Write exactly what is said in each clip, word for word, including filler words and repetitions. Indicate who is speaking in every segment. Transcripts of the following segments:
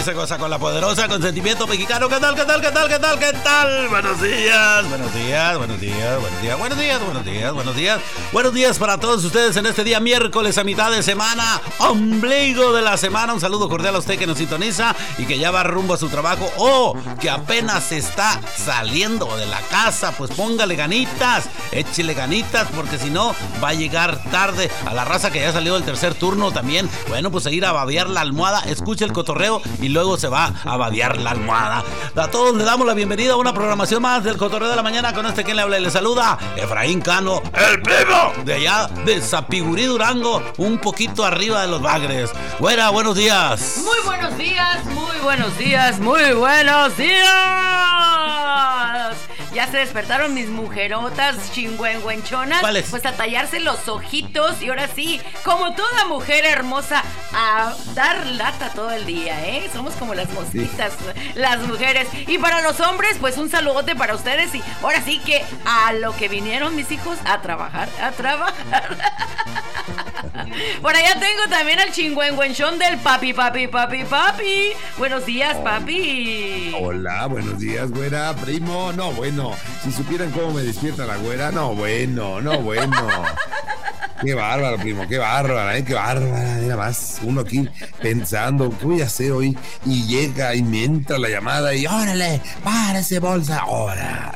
Speaker 1: aquí se goza con la poderosa consentimiento mexicano. ¿Qué tal, qué tal, qué tal, qué tal, qué tal? Buenos días, buenos días, buenos días, buenos días, buenos días, buenos días, buenos días. Buenos días para todos ustedes en este día miércoles a mitad de semana, ombligo de la semana. Un saludo cordial a usted que nos sintoniza y que ya va rumbo a su trabajo o que apenas está saliendo de la casa. Pues póngale ganitas, échele ganitas, porque si no va a llegar tarde. A la raza que ya salió del tercer turno también, bueno, pues a ir a babear la almohada, escuche el cotorreo y luego se va a babear la almohada. A todos le damos la bienvenida a una programación más del Cotorreo de la Mañana. Con este quien le habla y le saluda, Efraín Cano, el primo de allá de Zapigurí, Durango, un poquito arriba de los Bagres. Güera, buenos días.
Speaker 2: Muy buenos días, muy buenos días, muy buenos días. Ya se despertaron mis mujerotas chingüengüenchonas.
Speaker 1: ¿Cuáles?
Speaker 2: Pues a tallarse los ojitos y ahora sí, como toda mujer hermosa, a dar lata todo el día, ¿eh? Somos como las mosquitas, sí, las mujeres. Y para los hombres, pues un saludote para ustedes y ahora sí que a lo que vinieron mis hijos, a trabajar, a trabajar. Por allá tengo también al chingüengüenchón del papi, papi, papi, papi. Buenos días, papi.
Speaker 3: Hola, buenos días, güera, primo. No, bueno, si supieran cómo me despierta la güera, no, bueno, no, bueno. Qué bárbaro, primo, qué bárbara, ¿eh? Qué bárbara. Mira más, uno aquí pensando, ¿qué voy a hacer hoy? Y llega y me entra la llamada y órale, párese bolsa, ahora.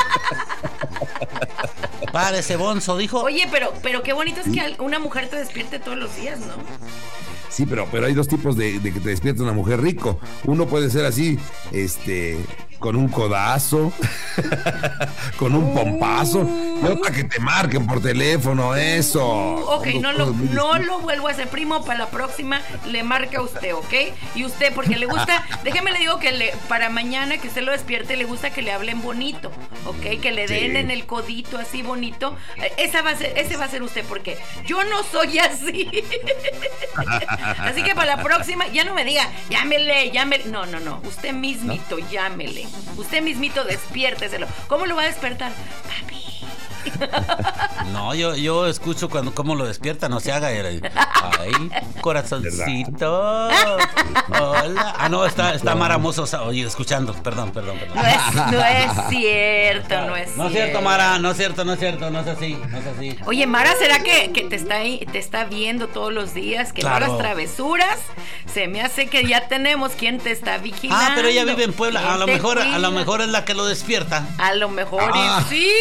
Speaker 1: Párese bonzo, dijo.
Speaker 2: Oye, pero, pero qué bonito es que una mujer te despierte todos los días, ¿no?
Speaker 3: Sí, pero, pero hay dos tipos de, de que te despierta una mujer rico. Uno puede ser así, este, con un codazo, con un pompazo, y otra que te marquen por teléfono, eso.
Speaker 2: Ok, no lo, no lo vuelvo a hacer, primo. Para la próxima le marca a usted, ¿ok? Y usted, porque le gusta, déjeme le digo que le, para mañana que usted lo despierte, le gusta que le hablen bonito, ¿ok? Que le den sí. en el codito así bonito. Esa va a ser, ese va a ser usted, porque yo no soy así. Así que para la próxima, ya no me diga, llámele, llámele. No, no, no, usted mismito, ¿no? Llámele. Usted mismito, despiérteselo. ¿Cómo lo va a despertar? Papi.
Speaker 1: No, yo, yo escucho cuando cómo lo despierta, no se haga. Ay, corazoncito. Hola. Ah, no, está, está Maramoso, oye, escuchando. Perdón, perdón, perdón.
Speaker 2: No es, no es cierto, no es cierto.
Speaker 1: No es cierto, Mara, no es cierto, no es cierto, no es así, no es así.
Speaker 2: Oye, Mara, ¿será que, que te está ahí, te está viendo todos los días? Que
Speaker 1: claro.
Speaker 2: No hagas travesuras. Se me hace que ya tenemos quien te está vigilando.
Speaker 1: Ah, pero ella vive en Puebla. A lo mejor, cuida? a lo mejor es la que lo despierta.
Speaker 2: A lo mejor ah. y sí.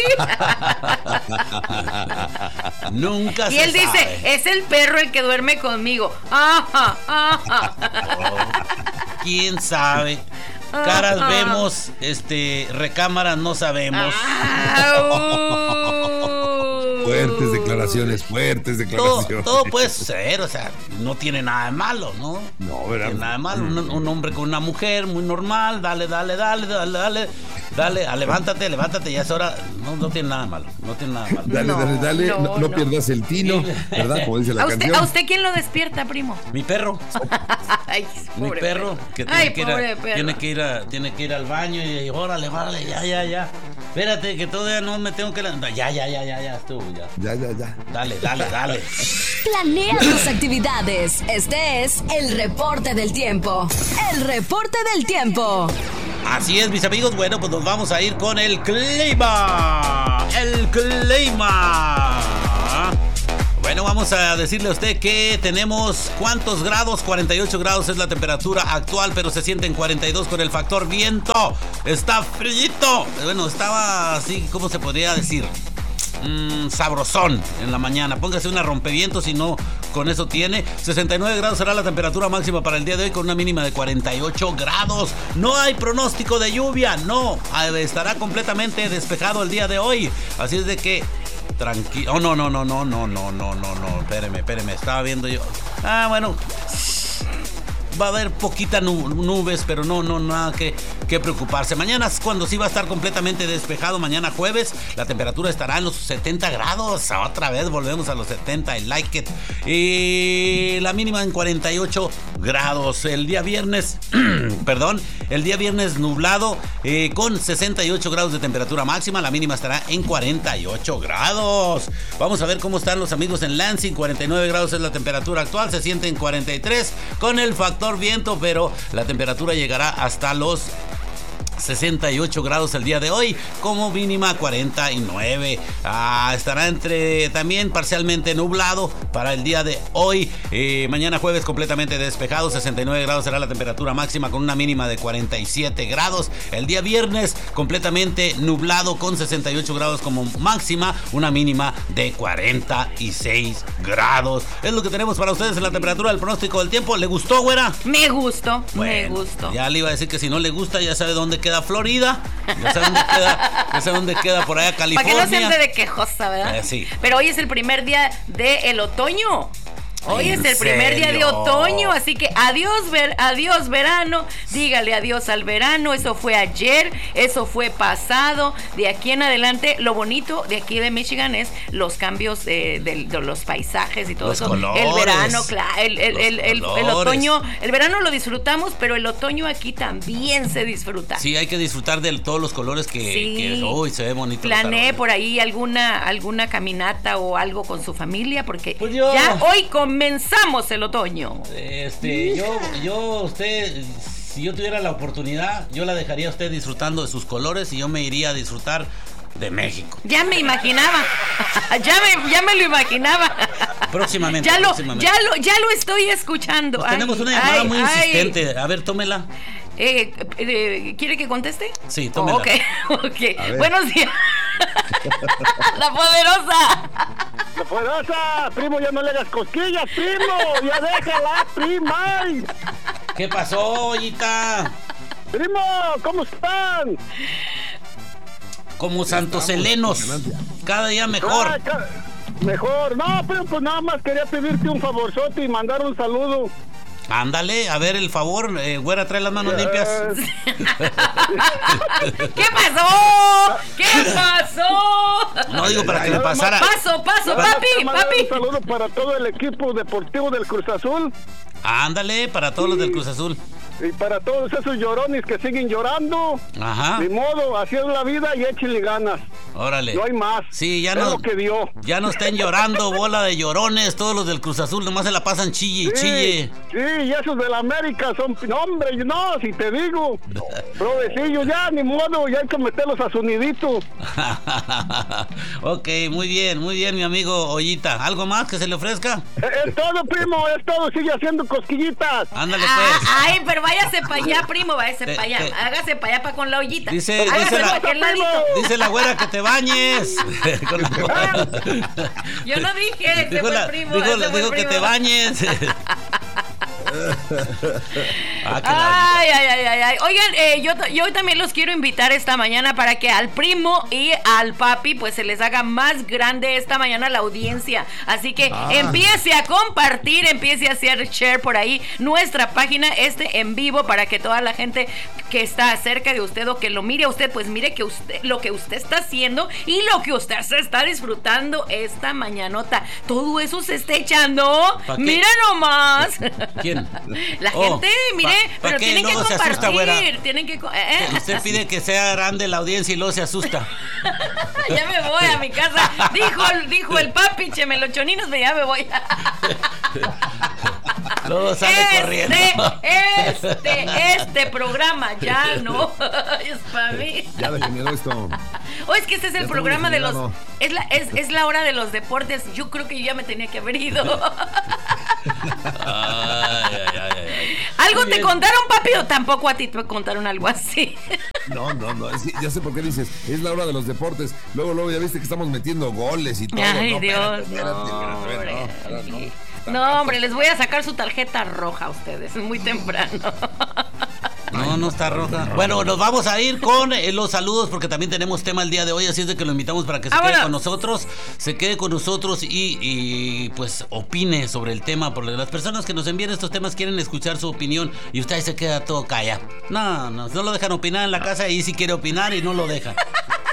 Speaker 1: Nunca
Speaker 2: y
Speaker 1: se
Speaker 2: él
Speaker 1: sabe.
Speaker 2: Dice, es el perro el que duerme conmigo. Ajá, ajá.
Speaker 1: Oh, ¿quién sabe? Caras ajá. vemos, este, recámaras no sabemos.
Speaker 3: Fuertes declaraciones, fuertes declaraciones.
Speaker 1: Todo, todo puede ser, o sea, no tiene nada de malo, ¿no?
Speaker 3: No, ¿verdad?
Speaker 1: No tiene nada de malo. Un, un hombre con una mujer, muy normal, dale, dale, dale, dale, dale, dale, a levántate, levántate, ya es hora. No, no tiene nada de malo, no tiene nada de malo.
Speaker 3: Dale,
Speaker 2: no,
Speaker 3: dale, dale, no, no, no pierdas el tino, ¿verdad? Como dice la
Speaker 2: ¿A usted,
Speaker 3: canción.
Speaker 2: ¿A usted quién lo despierta, primo?
Speaker 1: Mi perro.
Speaker 2: Ay,
Speaker 1: Mi perro,
Speaker 2: perro.
Speaker 1: que tiene,
Speaker 2: Ay,
Speaker 1: que ir a,
Speaker 2: perro.
Speaker 1: tiene que ir a, tiene que ir al baño y, y órale, órale, ya, ya, ya. Espérate, que todavía no me tengo que levantar. Ya, ya, ya, ya, ya, estuvo, ya.
Speaker 3: Ya, ya, ya.
Speaker 1: Dale, dale, dale.
Speaker 4: Planea tus actividades. Este es el reporte del tiempo. El reporte del tiempo.
Speaker 1: Así es, mis amigos. Bueno, pues nos vamos a ir con el clima. El clima. Bueno, vamos a decirle a usted que tenemos ¿cuántos grados? cuarenta y ocho grados es la temperatura actual, pero se siente en cuarenta y dos con el factor viento. Está frillito. Bueno, estaba así, ¿cómo se podría decir? Mm, sabrosón en la mañana. Póngase una rompevientos si no con eso tiene. sesenta y nueve grados será la temperatura máxima para el día de hoy con una mínima de cuarenta y ocho grados. No hay pronóstico de lluvia, no. Estará completamente despejado el día de hoy. Así es de que tranquilo. Oh, no, no, no, no, no, no, no, no, no. Espéreme, espéreme. Estaba viendo yo. Ah, bueno. Va a haber poquita nubes, pero no, no, nada que, que preocuparse. Mañana es cuando sí va a estar completamente despejado. Mañana jueves, la temperatura estará en los setenta grados. Otra vez volvemos a los setenta, I like it. Y la mínima en cuarenta y ocho grados. El día viernes, perdón, El día viernes nublado eh, con sesenta y ocho grados de temperatura máxima. La mínima estará en cuarenta y ocho grados. Vamos a ver cómo están los amigos en Lansing. cuarenta y nueve grados es la temperatura actual. Se siente en cuarenta y tres con el factor viento, pero la temperatura llegará hasta los sesenta y ocho grados el día de hoy, como mínima cuarenta y nueve. Ah, estará entre también parcialmente nublado para el día de hoy. Eh, mañana jueves completamente despejado, sesenta y nueve grados será la temperatura máxima con una mínima de cuarenta y siete grados. El día viernes completamente nublado con sesenta y ocho grados como máxima, una mínima de cuarenta y seis grados. Es lo que tenemos para ustedes en la temperatura del pronóstico del tiempo. ¿Le gustó, güera?
Speaker 2: Me gustó,
Speaker 1: bueno,
Speaker 2: me gustó.
Speaker 1: Ya le iba a decir que si no le gusta, ya sabe dónde queda Florida, ya sabe dónde queda, ya sabe dónde queda por allá California.
Speaker 2: Para que no se ande de quejosa, ¿verdad?
Speaker 1: Eh, sí.
Speaker 2: Pero hoy es el primer día del otoño. Hoy es el primer
Speaker 1: serio?
Speaker 2: día de otoño, así que adiós, ver, adiós verano, dígale adiós al verano. Eso fue ayer, eso fue pasado. De aquí en adelante, lo bonito de aquí de Michigan es los cambios de, de, de los paisajes y todo
Speaker 1: los
Speaker 2: eso.
Speaker 1: Colores,
Speaker 2: el verano, claro, el, el, el, el, el otoño, el verano lo disfrutamos, pero el otoño aquí también se disfruta.
Speaker 1: Sí, hay que disfrutar de todos los colores que,
Speaker 2: sí.
Speaker 1: que uy, se ve bonito.
Speaker 2: Planeé por ahí alguna, alguna caminata o algo con su familia, porque
Speaker 1: pues yo...
Speaker 2: ya hoy comenzamos el otoño.
Speaker 1: Este, yo, yo, usted, si yo tuviera la oportunidad, yo la dejaría a usted disfrutando de sus colores y yo me iría a disfrutar de México.
Speaker 2: Ya me imaginaba, ya me, ya me lo imaginaba.
Speaker 1: Próximamente.
Speaker 2: Ya lo,
Speaker 1: próximamente.
Speaker 2: ya lo, ya lo estoy escuchando.
Speaker 1: Pues
Speaker 2: ay,
Speaker 1: tenemos una llamada
Speaker 2: ay,
Speaker 1: muy
Speaker 2: ay.
Speaker 1: insistente. A ver, tómela.
Speaker 2: Eh, eh, ¿Quiere que conteste?
Speaker 1: Sí, tómela.
Speaker 2: Oh, ok, ok. Buenos días. La poderosa.
Speaker 5: La poderosa, primo, ya no le hagas cosquillas, primo. Ya déjala, prima.
Speaker 1: ¿Qué pasó, ollita?
Speaker 5: Primo, ¿cómo están?
Speaker 1: Como santos helenos. Cada día mejor.
Speaker 5: Ah, ca- mejor. No, pero pues nada más quería pedirte un favorzote y mandar un saludo.
Speaker 1: Ándale, a ver el favor, eh, güera, trae las manos limpias.
Speaker 2: ¿Qué pasó? ¿Qué pasó?
Speaker 1: No digo para que me pasara.
Speaker 2: Paso, paso,
Speaker 5: Nada más
Speaker 2: papi,
Speaker 5: te mandar
Speaker 2: papi.
Speaker 5: Un saludo para todo el equipo deportivo del Cruz Azul
Speaker 1: Ándale, para todos los del Cruz Azul.
Speaker 5: y para todos esos llorones que siguen llorando.
Speaker 1: Ajá.
Speaker 5: Ni modo, así es la vida y échenle ganas.
Speaker 1: Órale.
Speaker 5: No hay más.
Speaker 1: Sí, ya
Speaker 5: es
Speaker 1: no.
Speaker 5: lo que dio.
Speaker 1: Ya no estén llorando, bola de llorones. Todos los del Cruz Azul nomás se la pasan chille y chille.
Speaker 5: Sí, y esos de la América son, no, hombre, no, si te digo, provecillo, ya, ni modo, ya hay que meterlos a su nidito.
Speaker 1: Ok, muy bien, muy bien, mi amigo Ollita. ¿Algo más que se le ofrezca?
Speaker 5: Es, es todo, primo, es todo, sigue haciendo cosquillitas.
Speaker 1: Ándale,
Speaker 2: Ah,
Speaker 1: pues.
Speaker 2: ay, pero váyase para allá, primo, váyase
Speaker 1: Te-
Speaker 2: para allá.
Speaker 1: te-
Speaker 2: Hágase para allá, para con la ollita.
Speaker 1: Dice-
Speaker 2: Hágase
Speaker 1: dice la-
Speaker 2: para aquel ladito.
Speaker 1: Dice la güera que te bañes. Con la-
Speaker 2: Yo no dije, ese
Speaker 1: Dijo,
Speaker 2: fue
Speaker 1: la-
Speaker 2: el primo.
Speaker 1: dijo-
Speaker 2: ese fue
Speaker 1: dijo
Speaker 2: el
Speaker 1: que te
Speaker 2: primo.
Speaker 1: bañes. Ah, que la-
Speaker 2: Ay, ay, ay, ay, ay. Oigan, eh, yo, yo también los quiero invitar esta mañana para que al primo y al papi pues se les haga más grande esta mañana la audiencia. Así que
Speaker 3: Ah.
Speaker 2: empiece a compartir, empiece a hacer share por ahí nuestra página, este en vivo, para que toda la gente que está cerca de usted o que lo mire a usted, pues mire que usted, lo que usted está haciendo y lo que usted se está disfrutando esta mañanota. Todo eso se está echando.
Speaker 1: ¿Pa qué?
Speaker 2: Mira nomás.
Speaker 1: ¿Quién?
Speaker 2: La
Speaker 1: Oh,
Speaker 2: gente, mire,
Speaker 1: ¿pa- pa
Speaker 2: pero
Speaker 1: qué?
Speaker 2: tienen que
Speaker 1: Luego se asusta, güera.
Speaker 2: compartir, tienen que... co- eh,
Speaker 1: Usted pide que sea grande la audiencia y luego se asusta.
Speaker 2: ya me voy a mi casa. Dijo, dijo el papi, chemelochoninos, ya me voy.
Speaker 1: Luego sale corriendo.
Speaker 2: Este, este, este programa ya no es para mí.
Speaker 3: Ya degeneró esto.
Speaker 2: O es que este es el
Speaker 3: Ya
Speaker 2: programa de
Speaker 3: estamos
Speaker 2: los... Es la, es, es la hora de los deportes. Yo creo que yo ya me tenía que haber ido.
Speaker 1: Ay, ay, ay, ay.
Speaker 2: ¿Algo
Speaker 1: Muy
Speaker 2: te
Speaker 1: bien.
Speaker 2: contaron, papi, o tampoco a ti te contaron algo así?
Speaker 3: No, no, no. Es que ya sé por qué dices. Es la hora de los deportes. Luego, luego ya viste que estamos metiendo goles y todo.
Speaker 2: Ay,
Speaker 3: no,
Speaker 2: Dios,
Speaker 3: espérate, espérate,
Speaker 2: no,
Speaker 3: espérate,
Speaker 2: hombre.
Speaker 3: no, no, no.
Speaker 2: No, hombre, les voy a sacar su tarjeta roja a ustedes. Es muy temprano.
Speaker 1: No, no está roja. Bueno, nos vamos a ir con eh, los saludos porque también tenemos tema el día de hoy, así es de que lo invitamos para que se
Speaker 2: Vámonos.
Speaker 1: quede con nosotros, se quede con nosotros y, y, pues opine sobre el tema, porque las personas que nos envían estos temas quieren escuchar su opinión y usted ahí se queda todo callado. No, no, no lo dejan opinar en la casa y sí quiere opinar y no lo dejan.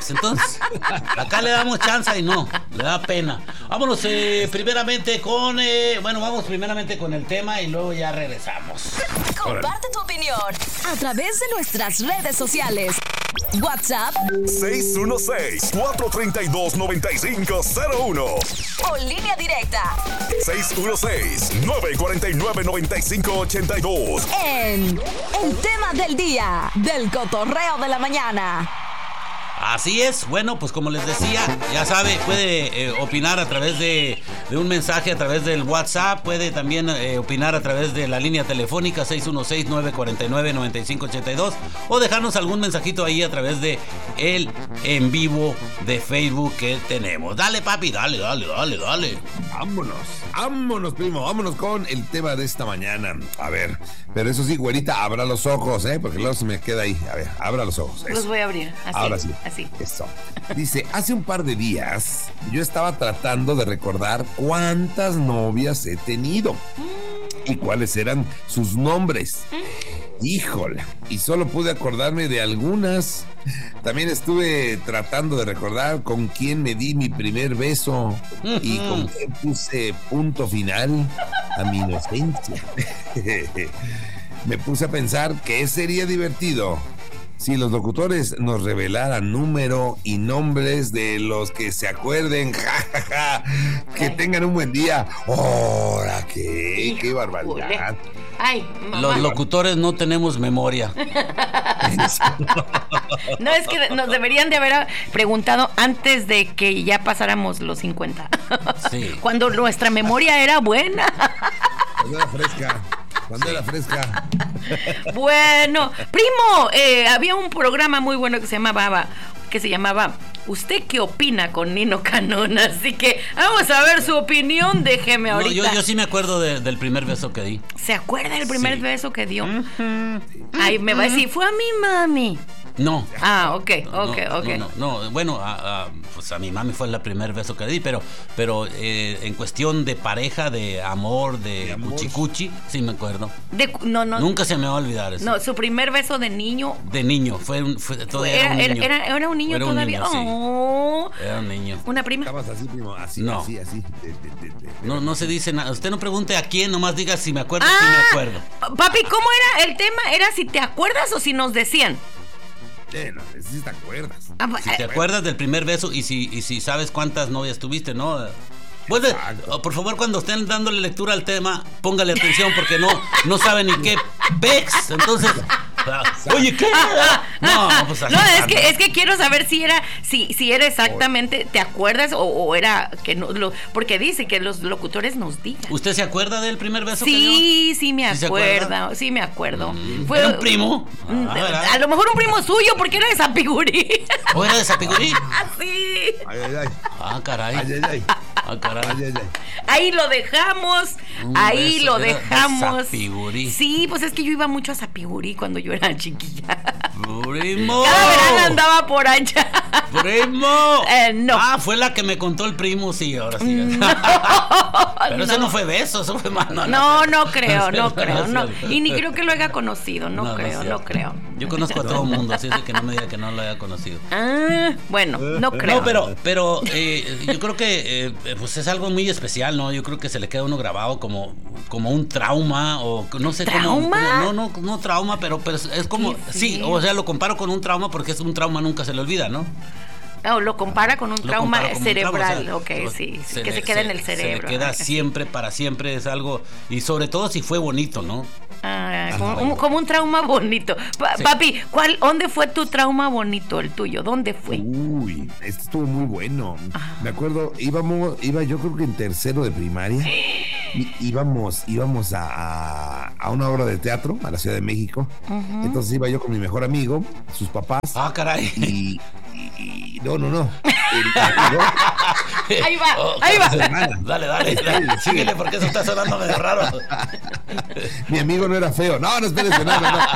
Speaker 1: pex. Entonces, acá le damos chance y no, le da pena. Vámonos eh, primeramente con, eh, bueno, vamos primeramente con el tema y luego ya regresamos.
Speaker 4: Comparte tu opinión a través de nuestras redes sociales. WhatsApp
Speaker 6: seis uno seis, cuatro tres dos, nueve cinco cero uno
Speaker 4: o línea directa
Speaker 6: seis uno seis, nueve cuatro nueve, nueve cinco ocho dos.
Speaker 4: En el tema del día del cotorreo de la mañana.
Speaker 1: Así es, bueno, pues como les decía, ya sabe, puede eh, opinar a través de, de un mensaje, a través del WhatsApp, puede también eh, opinar a través de la línea telefónica seis uno seis, nueve cuatro nueve, nueve cinco ocho dos o dejarnos algún mensajito ahí a través de el en vivo de Facebook que tenemos. Dale, papi, dale, dale, dale, dale.
Speaker 3: Vámonos, vámonos, primo, vámonos con el tema de esta mañana. A ver, pero eso sí, güerita, abra los ojos, ¿eh? Porque luego se me queda ahí. A ver, abra los ojos.
Speaker 2: Los voy a abrir, así.
Speaker 3: Ahora sí.
Speaker 2: Así.
Speaker 3: Eso. Dice, hace un par de días yo estaba tratando de recordar cuántas novias he tenido y cuáles eran sus nombres. Híjole, y solo pude acordarme de algunas. También estuve tratando de recordar con quién me di mi primer beso y con quién puse punto final a mi inocencia. Me puse a pensar que sería divertido si los locutores nos revelaran número y nombres de los que se acuerden. Ja, ja, ja. Que tengan un buen día. ¡Hora qué! ¡Qué barbaridad!
Speaker 2: Ay, mamá.
Speaker 1: Los locutores no tenemos memoria.
Speaker 2: No, es que nos deberían de haber preguntado antes de que ya pasáramos los cincuenta.
Speaker 1: Sí.
Speaker 2: Cuando nuestra memoria era buena.
Speaker 3: Cuando era fresca. Cuando era fresca.
Speaker 2: Bueno, primo, eh, había un programa muy bueno que se llamaba, que se llamaba ¿Usted qué opina? Con Nino Canón. Así que vamos a ver su opinión. Déjeme ahorita.
Speaker 1: No, yo, yo sí me acuerdo de, del primer beso que di.
Speaker 2: ¿Se acuerda del primer
Speaker 1: Sí.
Speaker 2: beso que dio?
Speaker 1: Uh-huh.
Speaker 2: Ay, me va a decir, fue a mi mami.
Speaker 1: No.
Speaker 2: Ah, ok, ok,
Speaker 1: no,
Speaker 2: ok.
Speaker 1: No, no, no. Bueno, a, a, pues a mi mami fue el primer beso que di, pero, pero eh, en cuestión de pareja, de amor, de,
Speaker 3: De amor.
Speaker 1: cuchicuchi, sí me acuerdo.
Speaker 2: De, no, no.
Speaker 1: Nunca se me va a olvidar eso.
Speaker 2: No, su primer beso de niño.
Speaker 1: De niño, fue, un, fue todavía
Speaker 2: Era,
Speaker 1: era un niño.
Speaker 2: era, era un niño
Speaker 1: Era un
Speaker 2: todavía.
Speaker 1: niño, sí.
Speaker 2: Oh.
Speaker 1: Era un niño.
Speaker 2: Una prima.
Speaker 3: Estabas así, primo, así,
Speaker 1: No.
Speaker 3: así, así. De, de, de, de,
Speaker 1: No, no se dice nada. Usted no pregunte a quién, nomás diga si me acuerdo,
Speaker 2: Ah,
Speaker 1: si me acuerdo.
Speaker 2: papi, ¿cómo era el tema? ¿Era si te acuerdas o si nos decían?
Speaker 3: de, no, si te acuerdas.
Speaker 2: Ah, pues,
Speaker 1: Si te
Speaker 2: eh,
Speaker 1: acuerdas del primer beso y si, y si sabes cuántas novias tuviste, ¿no? Vuelve,
Speaker 3: Exacto.
Speaker 1: por favor, cuando estén dándole lectura al tema, póngale atención porque no, no sabe ni qué pex. Entonces, oye, ¿qué? No, pues así
Speaker 2: no, es
Speaker 1: está,
Speaker 2: que
Speaker 1: ¿no?
Speaker 2: es que quiero saber si era si si era exactamente, ¿te acuerdas o, o era que no lo porque dice que los locutores nos digan?
Speaker 1: ¿Usted se acuerda del primer beso que dio?
Speaker 2: Sí, sí me
Speaker 1: ¿Sí se
Speaker 2: acuerdo,
Speaker 1: acuerda?
Speaker 2: sí me acuerdo.
Speaker 1: Mm,
Speaker 2: Fue
Speaker 1: ¿era un primo?
Speaker 2: Mm,
Speaker 1: Ah, ¿verdad?
Speaker 2: a lo mejor un primo suyo porque era de Zapigurí.
Speaker 1: ¿O era de Zapigurí?
Speaker 2: Sí.
Speaker 3: Ay, ay, ay.
Speaker 1: Ah, caray.
Speaker 3: Ay, ay, ay.
Speaker 1: Ah, caray.
Speaker 3: Ay, ay, ay.
Speaker 2: Ahí lo dejamos,
Speaker 1: Un
Speaker 2: ahí
Speaker 1: beso,
Speaker 2: lo
Speaker 1: era de
Speaker 2: dejamos.
Speaker 1: Zapigurí.
Speaker 2: Sí, pues es que yo iba mucho a Zapigurí cuando yo era chiquilla.
Speaker 1: ¡Primo!
Speaker 2: Cada verano andaba por allá.
Speaker 1: ¡Primo!
Speaker 2: Eh, no.
Speaker 1: Ah, fue la que me contó el primo, sí, ahora sí. Pero ese no fue beso, eso fue mano.
Speaker 2: No, no creo, no
Speaker 1: es
Speaker 2: creo, no.
Speaker 1: cierto.
Speaker 2: Y ni creo que lo haya conocido, no,
Speaker 1: No, no es
Speaker 2: creo,
Speaker 1: cierto.
Speaker 2: no creo.
Speaker 1: Yo conozco a todo el mundo, así es de que no me diga que no lo haya conocido.
Speaker 2: Ah, bueno, no creo.
Speaker 1: No, pero, pero eh, yo creo que eh, pues es algo muy especial, ¿no? Yo creo que se le queda a uno grabado como, como un trauma o no sé cómo.
Speaker 2: ¿Trauma?
Speaker 1: cómo- no, no, no trauma, pero, pero es como,
Speaker 2: Qué
Speaker 1: sí,
Speaker 2: feo.
Speaker 1: o sea, lo comparo con un trauma porque es un trauma nunca se le olvida, ¿no?
Speaker 2: No, lo compara con un
Speaker 1: Lo
Speaker 2: trauma
Speaker 1: comparo como un
Speaker 2: cerebral,
Speaker 1: trauma, o sea,
Speaker 2: ok, sí, sí,
Speaker 1: se
Speaker 2: que
Speaker 1: le-
Speaker 2: se queda en el
Speaker 1: se
Speaker 2: cerebro.
Speaker 1: le queda
Speaker 2: ah,
Speaker 1: siempre, para siempre, es algo, y sobre todo si fue bonito, ¿no?
Speaker 2: Ah, como, un, como un trauma bonito. Pa-
Speaker 1: Sí.
Speaker 2: Papi, ¿cuál, ¿dónde fue tu trauma bonito, el tuyo? ¿Dónde fue?
Speaker 3: Uy, esto estuvo muy bueno. Me acuerdo, íbamos, iba yo creo que en tercero de primaria. Y íbamos, íbamos a, a, a una obra de teatro a la Ciudad de México. Entonces iba yo con mi mejor amigo, sus papás.
Speaker 1: Ah, caray.
Speaker 3: Y, y- y- no, no, no. El amigo,
Speaker 2: Ahí va,
Speaker 1: Oh,
Speaker 2: ahí va.
Speaker 3: su hermana.
Speaker 1: Dale, dale, dale. Síguele porque eso está sonando medio raro.
Speaker 3: Mi amigo no era feo. No, no, espérese, no, no, no.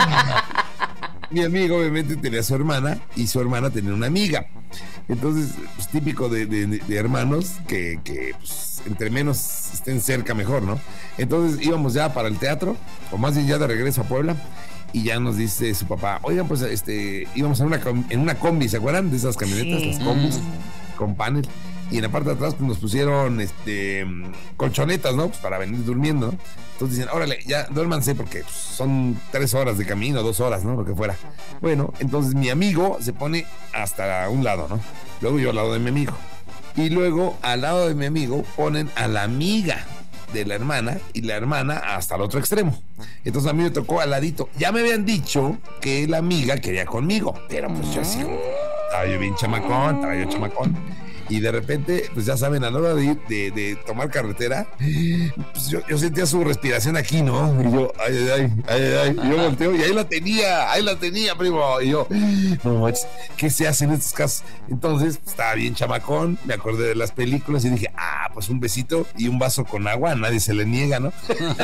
Speaker 3: Mi amigo obviamente tenía a su hermana y su hermana tenía una amiga. Entonces, pues, típico de, de- de hermanos que, que pues, entre menos estén cerca mejor, ¿no? Entonces íbamos ya para el teatro, o más bien ya de regreso a Puebla, y ya nos dice su papá, oigan, pues este íbamos en una, en una combi, ¿se acuerdan de esas camionetas, sí. las combis mm. con panel? Y en la parte de atrás pues, nos pusieron este colchonetas, ¿no? Pues para venir durmiendo, ¿no? Entonces dicen, órale, ya duérmanse porque pues, son tres horas de camino, dos horas, ¿no? Lo que fuera. Bueno, entonces mi amigo se pone hasta un lado, ¿no? Luego yo al lado de mi amigo. Y luego al lado de mi amigo ponen a la amiga de la hermana y la hermana hasta el otro extremo. Entonces a mí me tocó al ladito. Ya me habían dicho que la amiga quería conmigo, pero pues yo así, estaba yo bien chamacón, estaba yo chamacón. Y de repente, pues ya saben, a la hora de, ir, de, de tomar carretera, pues yo, yo sentía su respiración aquí, ¿no? Y yo, ay, ay, ay, ay, ay. Y yo volteo y ahí la tenía, ahí la tenía, primo. Y yo, no, ¿qué se hace en estos casos? Entonces, pues, estaba bien chamacón, me acordé de las películas y dije, ah, pues un besito y un vaso con agua, a nadie se le niega, ¿no?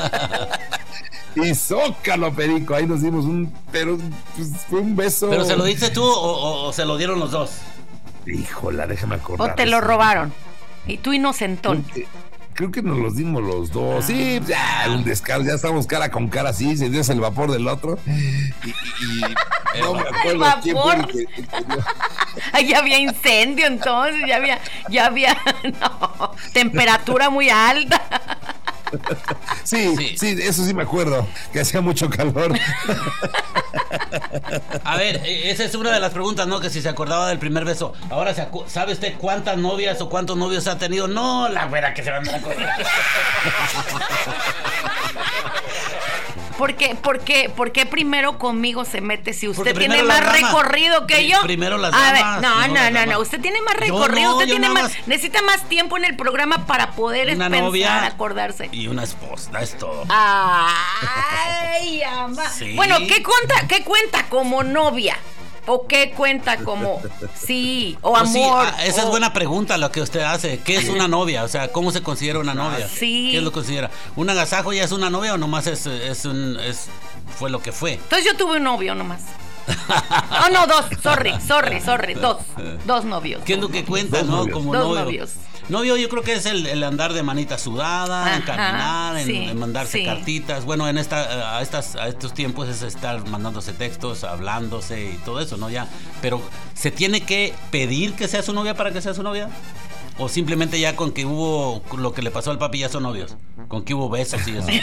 Speaker 3: Y zócalo, perico, ahí nos dimos un, pero pues, fue un beso.
Speaker 1: ¿Pero se lo diste tú o, o, o se lo dieron los dos?
Speaker 3: Híjola, déjame acordar.
Speaker 2: O te lo robaron. Y tú inocentón.
Speaker 3: Creo que, creo que nos los dimos los dos. Sí, ya, un descaro, ya estamos cara con cara así, se dio el vapor del otro. Y, y, y no me acuerdo.
Speaker 2: ¿El vapor? Que, que, que, Ay, ya había incendio entonces, ya había, ya había, no, temperatura muy alta.
Speaker 3: Sí, sí, sí, eso sí me acuerdo, que hacía mucho calor.
Speaker 1: A ver, esa es una de las preguntas, ¿no? Que si se acordaba del primer beso. Ahora, ¿sabe usted cuántas novias o cuántos novios ha tenido? No, la güera que se van a acordar.
Speaker 2: ¿Por qué, por, qué, ¿Por qué primero conmigo se mete si usted tiene más recorrido que yo?
Speaker 1: Primero las
Speaker 2: damas. A ver, no, no, no, no, usted tiene más recorrido, no, usted tiene más, más, necesita más tiempo en el programa para poder
Speaker 1: una
Speaker 2: pensar,
Speaker 1: novia
Speaker 2: acordarse.
Speaker 1: Y una esposa, es todo.
Speaker 2: Ay, ama. Sí. Bueno, ¿qué cuenta, qué cuenta como novia? ¿O qué cuenta como sí o amor?
Speaker 1: Pues sí, esa o... es buena pregunta lo que usted hace. ¿Qué es una novia? O sea, ¿cómo se considera una novia?
Speaker 2: Sí.
Speaker 1: ¿Qué es lo que considera? ¿Un agasajo ya es una novia o nomás es, es un es fue lo que fue?
Speaker 2: Entonces yo tuve un novio nomás. Oh, no, dos, sorry, sorry, sorry, dos, dos novios.
Speaker 1: ¿Qué es lo que cuenta,
Speaker 3: dos
Speaker 1: no?
Speaker 3: Novios.
Speaker 1: Como
Speaker 2: dos
Speaker 1: novio.
Speaker 2: novios.
Speaker 1: Novio yo creo que es el, el andar de manita sudada,
Speaker 2: Ajá,
Speaker 1: en caminar, en,
Speaker 2: sí,
Speaker 1: en mandarse
Speaker 2: sí.
Speaker 1: cartitas. Bueno, en esta a estas a estos tiempos es estar mandándose textos, hablándose y todo eso, ¿no? Ya, pero ¿se tiene que pedir que sea su novia para que sea su novia? ¿O simplemente ya con que hubo lo que le pasó al papi ya son novios? ¿Con que hubo besos y eso?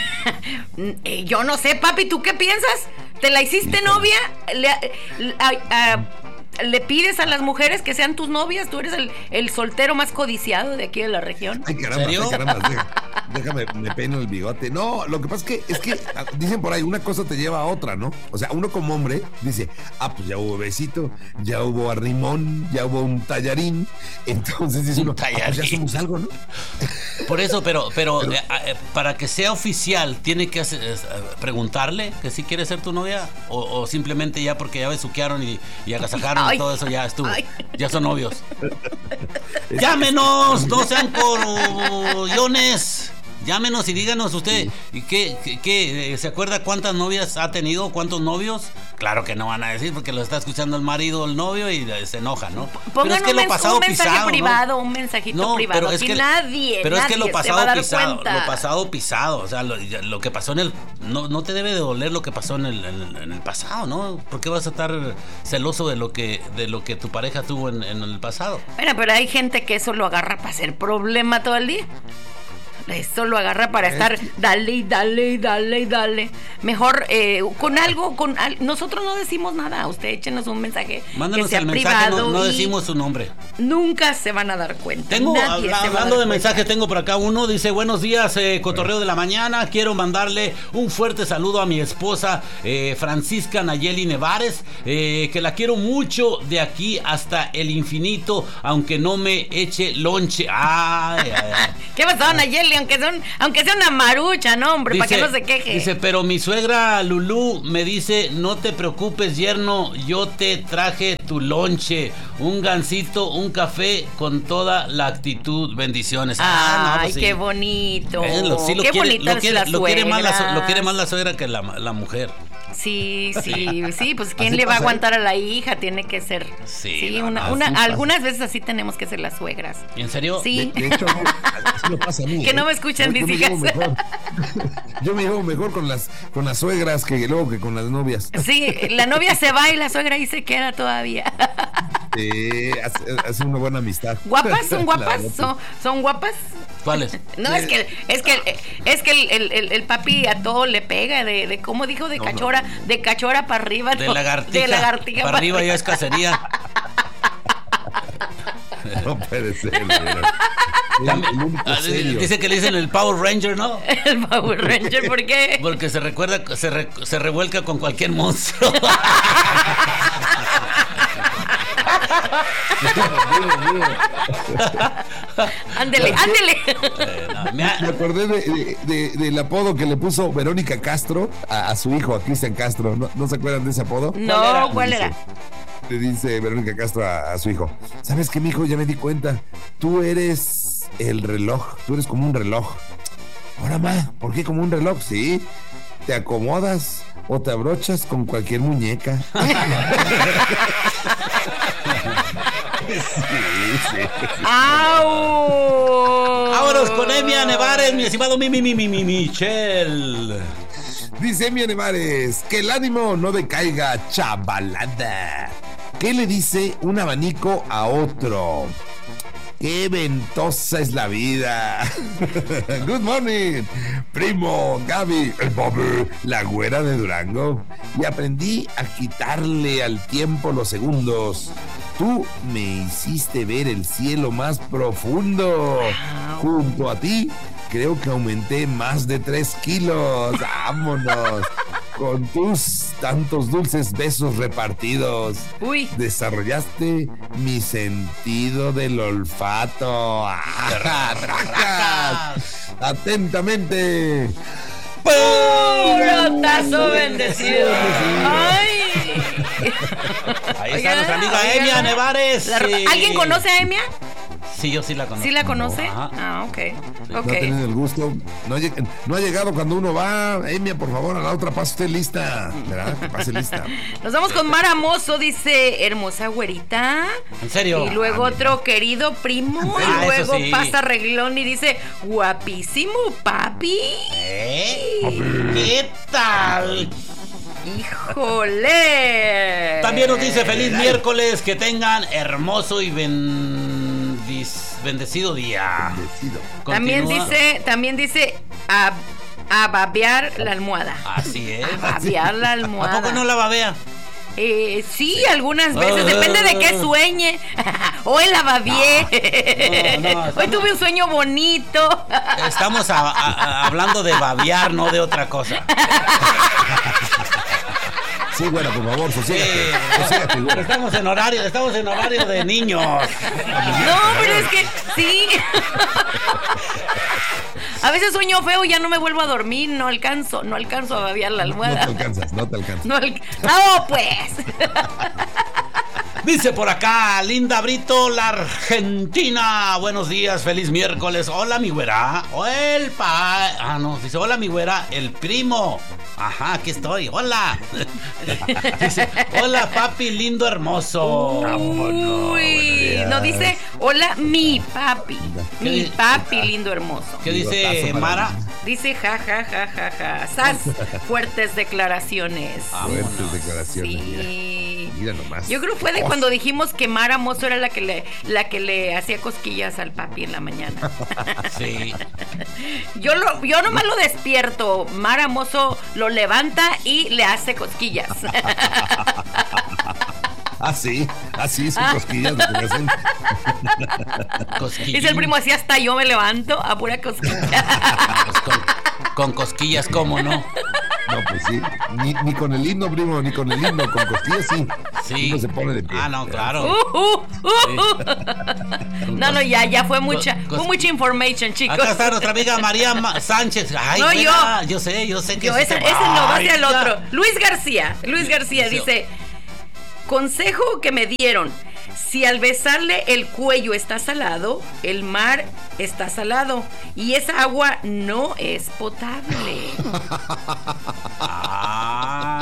Speaker 2: Yo no sé, papi, ¿tú qué piensas? ¿Te la hiciste sí, novia? Le, le, a, a, ¿Le pides a las mujeres que sean tus novias? ¿Tú eres el, el soltero más codiciado de aquí de la región?
Speaker 3: Ay, caramba, ay, caramba, deja, déjame, me peino el bigote. No, lo que pasa es que, es que dicen por ahí, una cosa te lleva a otra, ¿no? O sea, uno como hombre dice, ah, pues ya hubo besito, ya hubo arrimón, ya hubo un tallarín. Entonces dice uno, ah, pues ya somos algo, ¿no?
Speaker 1: Por eso, pero, pero, pero eh, eh, para que sea oficial, ¿tiene que hacer, eh, preguntarle que si quiere ser tu novia? O, o simplemente ya porque ya besuquearon y, y agasajaron. Ay, todo eso ya estuvo, ay. Ya son novios. Llámenos, no sean corollones. Llámenos y díganos usted, ¿qué, qué, qué, ¿se acuerda cuántas novias ha tenido? ¿Cuántos novios? Claro que no van a decir porque lo está escuchando el marido o el novio y se enoja, ¿no?
Speaker 2: Pongan es que un, lo pasado un mensaje pisado, privado, ¿no? Un mensajito no, privado.
Speaker 1: Pero es
Speaker 2: Aquí
Speaker 1: que,
Speaker 2: nadie,
Speaker 1: pero
Speaker 2: nadie
Speaker 1: es que lo pasado
Speaker 2: se va a dar
Speaker 1: pisado,
Speaker 2: cuenta.
Speaker 1: Lo pasado pisado, o sea, lo, lo que pasó en el... No, no te debe de doler lo que pasó en el, en, el, en el pasado, ¿no? ¿Por qué vas a estar celoso de lo que, de lo que tu pareja tuvo en, en el pasado?
Speaker 2: Bueno, pero hay gente que eso lo agarra para hacer problema todo el día. Esto lo agarra para estar dale y dale y dale y dale. Mejor eh, con algo, con al, nosotros no decimos nada. Usted échenos un mensaje.
Speaker 1: Mándanos
Speaker 2: que sea
Speaker 1: el mensaje,
Speaker 2: privado.
Speaker 1: No, no decimos su nombre.
Speaker 2: Nunca se van a dar cuenta.
Speaker 1: Tengo,
Speaker 2: Nadie
Speaker 1: habla,
Speaker 2: se
Speaker 1: hablando
Speaker 2: va a
Speaker 1: de
Speaker 2: dar
Speaker 1: mensajes,
Speaker 2: cuenta.
Speaker 1: tengo por acá uno. Dice, buenos días, eh, cotorreo de la mañana. Quiero mandarle un fuerte saludo a mi esposa eh, Francisca Nayeli Nevares, eh, que la quiero mucho de aquí hasta el infinito, aunque no me eche lonche. Ay, ay, ay.
Speaker 2: ¿Qué pasó, Nayeli? Aunque son, aunque sea una marucha, no, hombre, para que no se queje.
Speaker 1: Dice, pero mi suegra Lulú me dice, no te preocupes, yerno, yo te traje tu lonche, un gansito, un café con toda la actitud. Bendiciones.
Speaker 2: Ay, ah, no, pues
Speaker 1: sí.
Speaker 2: Qué bonito.
Speaker 1: Eh, lo, sí, lo
Speaker 2: qué
Speaker 1: quiere,
Speaker 2: bonita
Speaker 1: lo quiere,
Speaker 2: es la
Speaker 1: lo quiere más la,
Speaker 2: suegra.
Speaker 1: lo quiere más la suegra que la, la mujer.
Speaker 2: Sí, sí, sí, pues ¿quién
Speaker 3: Así
Speaker 2: le va a
Speaker 3: pasa,
Speaker 2: aguantar a la hija? Tiene que ser.
Speaker 1: Sí,
Speaker 2: Sí,
Speaker 1: no,
Speaker 2: una,
Speaker 1: no,
Speaker 2: una,
Speaker 3: así pasa.
Speaker 2: algunas veces así tenemos que ser las suegras.
Speaker 1: ¿En serio?
Speaker 2: Sí.
Speaker 3: De, de hecho, así me pasa a mí.
Speaker 2: Que
Speaker 3: ¿eh?
Speaker 2: no me escuchan
Speaker 3: Yo-
Speaker 2: mis
Speaker 3: yo me
Speaker 2: hijas.
Speaker 3: llevo mejor. Yo me llevo mejor con las, con las suegras que luego que con las novias.
Speaker 2: Sí, la novia se va y la suegra ahí se queda todavía.
Speaker 3: Sí, hace, hace una buena amistad.
Speaker 2: ¿Guapas? ¿Son
Speaker 3: La
Speaker 2: guapas?
Speaker 3: verdad, sí.
Speaker 2: ¿Son, son guapas?
Speaker 1: ¿Cuáles?
Speaker 2: No, es que es que es que el, el, el, el papi a todo le pega de, de ¿cómo dijo? De
Speaker 3: No,
Speaker 2: cachora,
Speaker 3: no, no.
Speaker 2: de cachora para arriba.
Speaker 1: De
Speaker 2: ¿no?
Speaker 1: lagartija.
Speaker 2: De lagartija
Speaker 1: para arriba ya es cacería.
Speaker 3: No puede ser, de veras. El- el único
Speaker 1: Ah,
Speaker 3: serio.
Speaker 1: Dice que le dicen el Power Ranger, ¿no?
Speaker 2: El Power Ranger, ¿por qué?
Speaker 1: Porque se recuerda, se, re- se revuelca con cualquier monstruo.
Speaker 2: Ándele, ándele.
Speaker 1: Eh, no, me
Speaker 3: Me
Speaker 1: ha-
Speaker 3: acordé de, de- de- del apodo que le puso Verónica Castro a, a su hijo, a Cristian Castro. ¿No, ¿no se acuerdan de ese apodo?
Speaker 2: No, ¿cuál
Speaker 3: Le
Speaker 2: era?
Speaker 3: dice- Le dice Verónica Castro a, a su hijo: ¿sabes qué, mijo? Ya me di cuenta. Tú eres el reloj. Tú eres como un reloj. Ahora, ma, ¿por qué como un reloj? Sí. Te acomodas o te abrochas con cualquier muñeca. Sí, sí.
Speaker 2: ¡Au!
Speaker 1: Vámonos con Emia Nevares, mi estimado mi, mi, mi, mi, mi, Michelle.
Speaker 3: Dice Emia Nevares, que el ánimo no decaiga, chavalada. ¿Qué le dice un abanico a otro? ¡Qué ventosa es la vida! Good morning, primo, Gaby, el Bobby, la güera de Durango. Y aprendí a quitarle al tiempo los segundos. Tú me hiciste ver el cielo más profundo. Junto a ti, creo que aumenté más de tres kilos. ¡Vámonos! Con tus tantos dulces besos repartidos.
Speaker 2: Uy.
Speaker 3: Desarrollaste mi sentido del olfato. ¡Ah, tracas! Atentamente.
Speaker 2: ¡Puro bendecido! ¡Ay!
Speaker 1: Ahí está nuestra amiga
Speaker 2: Oiga,
Speaker 1: Emia
Speaker 2: oiga.
Speaker 1: Nevares.
Speaker 2: La-
Speaker 1: Sí.
Speaker 2: ¿Alguien conoce a Emia?
Speaker 1: Sí, yo sí la conozco.
Speaker 2: ¿Sí la conoce?
Speaker 1: Ajá.
Speaker 2: Ah, ok.
Speaker 3: No ha
Speaker 2: Ok.
Speaker 3: tenido el gusto. No ha, lleg- no ha llegado cuando uno va. Emia, por favor, a la otra pase usted lista. ¿Verdad? Que pase lista.
Speaker 2: Nos vamos con Mara Mozo, dice hermosa güerita.
Speaker 1: ¿En serio?
Speaker 2: Y luego
Speaker 3: Ah,
Speaker 2: otro querido primo.
Speaker 1: Ah,
Speaker 2: Y
Speaker 1: eso
Speaker 2: luego
Speaker 1: sí.
Speaker 2: pasa reglón y dice, guapísimo, papi.
Speaker 1: ¿Eh? ¿Qué tal?
Speaker 2: ¡Híjole!
Speaker 1: También nos dice feliz miércoles, que tengan hermoso y bendis- bendecido día.
Speaker 3: Bendecido.
Speaker 2: También
Speaker 1: Continúa.
Speaker 2: dice, también dice a, a babear la almohada.
Speaker 1: Así es.
Speaker 2: A babear la
Speaker 1: ¿A
Speaker 2: almohada.
Speaker 1: poco no la babea?
Speaker 2: Eh, sí, algunas veces, depende de qué sueñe. Hoy la babié.
Speaker 1: No, no,
Speaker 2: Hoy
Speaker 1: estamos-
Speaker 2: tuve un sueño bonito.
Speaker 1: Estamos a- a- a- hablando de babear, no de otra cosa.
Speaker 3: Sí, bueno, por favor,
Speaker 1: Sí,
Speaker 3: sosígate. Sosígate, güera.
Speaker 1: estamos en horario, estamos en horario de niños.
Speaker 2: No, pero es que sí. A veces sueño feo y ya no me vuelvo a dormir, no alcanzo, no alcanzo a babear la
Speaker 3: No te
Speaker 2: almohada.
Speaker 3: alcanzas, no te alcanzas.
Speaker 2: No, al- no, pues.
Speaker 1: Dice por acá, Linda Brito, la Argentina. Buenos días, feliz miércoles. Hola, mi güera. O el pa... Ah, no, dice, hola, mi güera, el primo. Ajá, aquí estoy, hola. Dice, hola, papi, lindo, hermoso.
Speaker 2: Uy, no dice, hola, mi papi.
Speaker 1: ¿Qué
Speaker 2: Mi
Speaker 1: di-
Speaker 2: papi, lindo, hermoso.
Speaker 1: ¿Qué dice
Speaker 3: Bigotazo para
Speaker 1: Mara?
Speaker 3: mí.
Speaker 2: Dice, ja, ja, ja, ja, ja. Sas, fuertes declaraciones.
Speaker 3: Fuertes declaraciones. Mira,
Speaker 2: Sí.
Speaker 3: mira nomás.
Speaker 2: Yo creo que fue de
Speaker 3: Oh,
Speaker 2: cuando dijimos que Mara Mozo era la que le, la que le hacía cosquillas al papi en la mañana.
Speaker 1: Sí.
Speaker 2: Yo lo, yo nomás lo despierto. Mara Mozo lo levanta y le hace cosquillas.
Speaker 3: Ah, sí, así son cosquillas lo que me hacen.
Speaker 1: Cosquillín.
Speaker 2: Dice el primo, así hasta yo me levanto a pura cosquilla.
Speaker 1: Pues con, con cosquillas, ¿cómo no?
Speaker 3: No, pues sí. Ni, ni con el himno, primo, ni con el himno, con cosquillas sí.
Speaker 1: Sí.
Speaker 3: Uno se pone de pie.
Speaker 1: Ah, no, claro.
Speaker 2: Uh, uh, uh. No, no, ya, ya fue mucha,
Speaker 1: Cos-
Speaker 2: fue mucha information, chicos.
Speaker 1: Acá está nuestra amiga María Ma- Sánchez. Ay,
Speaker 2: No,
Speaker 1: güera, yo sé, yo sé que
Speaker 2: Yo,
Speaker 1: sí
Speaker 2: ese,
Speaker 1: te-
Speaker 2: ese no va
Speaker 1: Ay,
Speaker 2: hacia el
Speaker 1: ya.
Speaker 2: otro. Luis García, Luis García
Speaker 1: Sí.
Speaker 2: dice, consejo que me dieron, si al besarle el cuello está salado, el mar está salado y esa agua no es potable.
Speaker 1: Ah.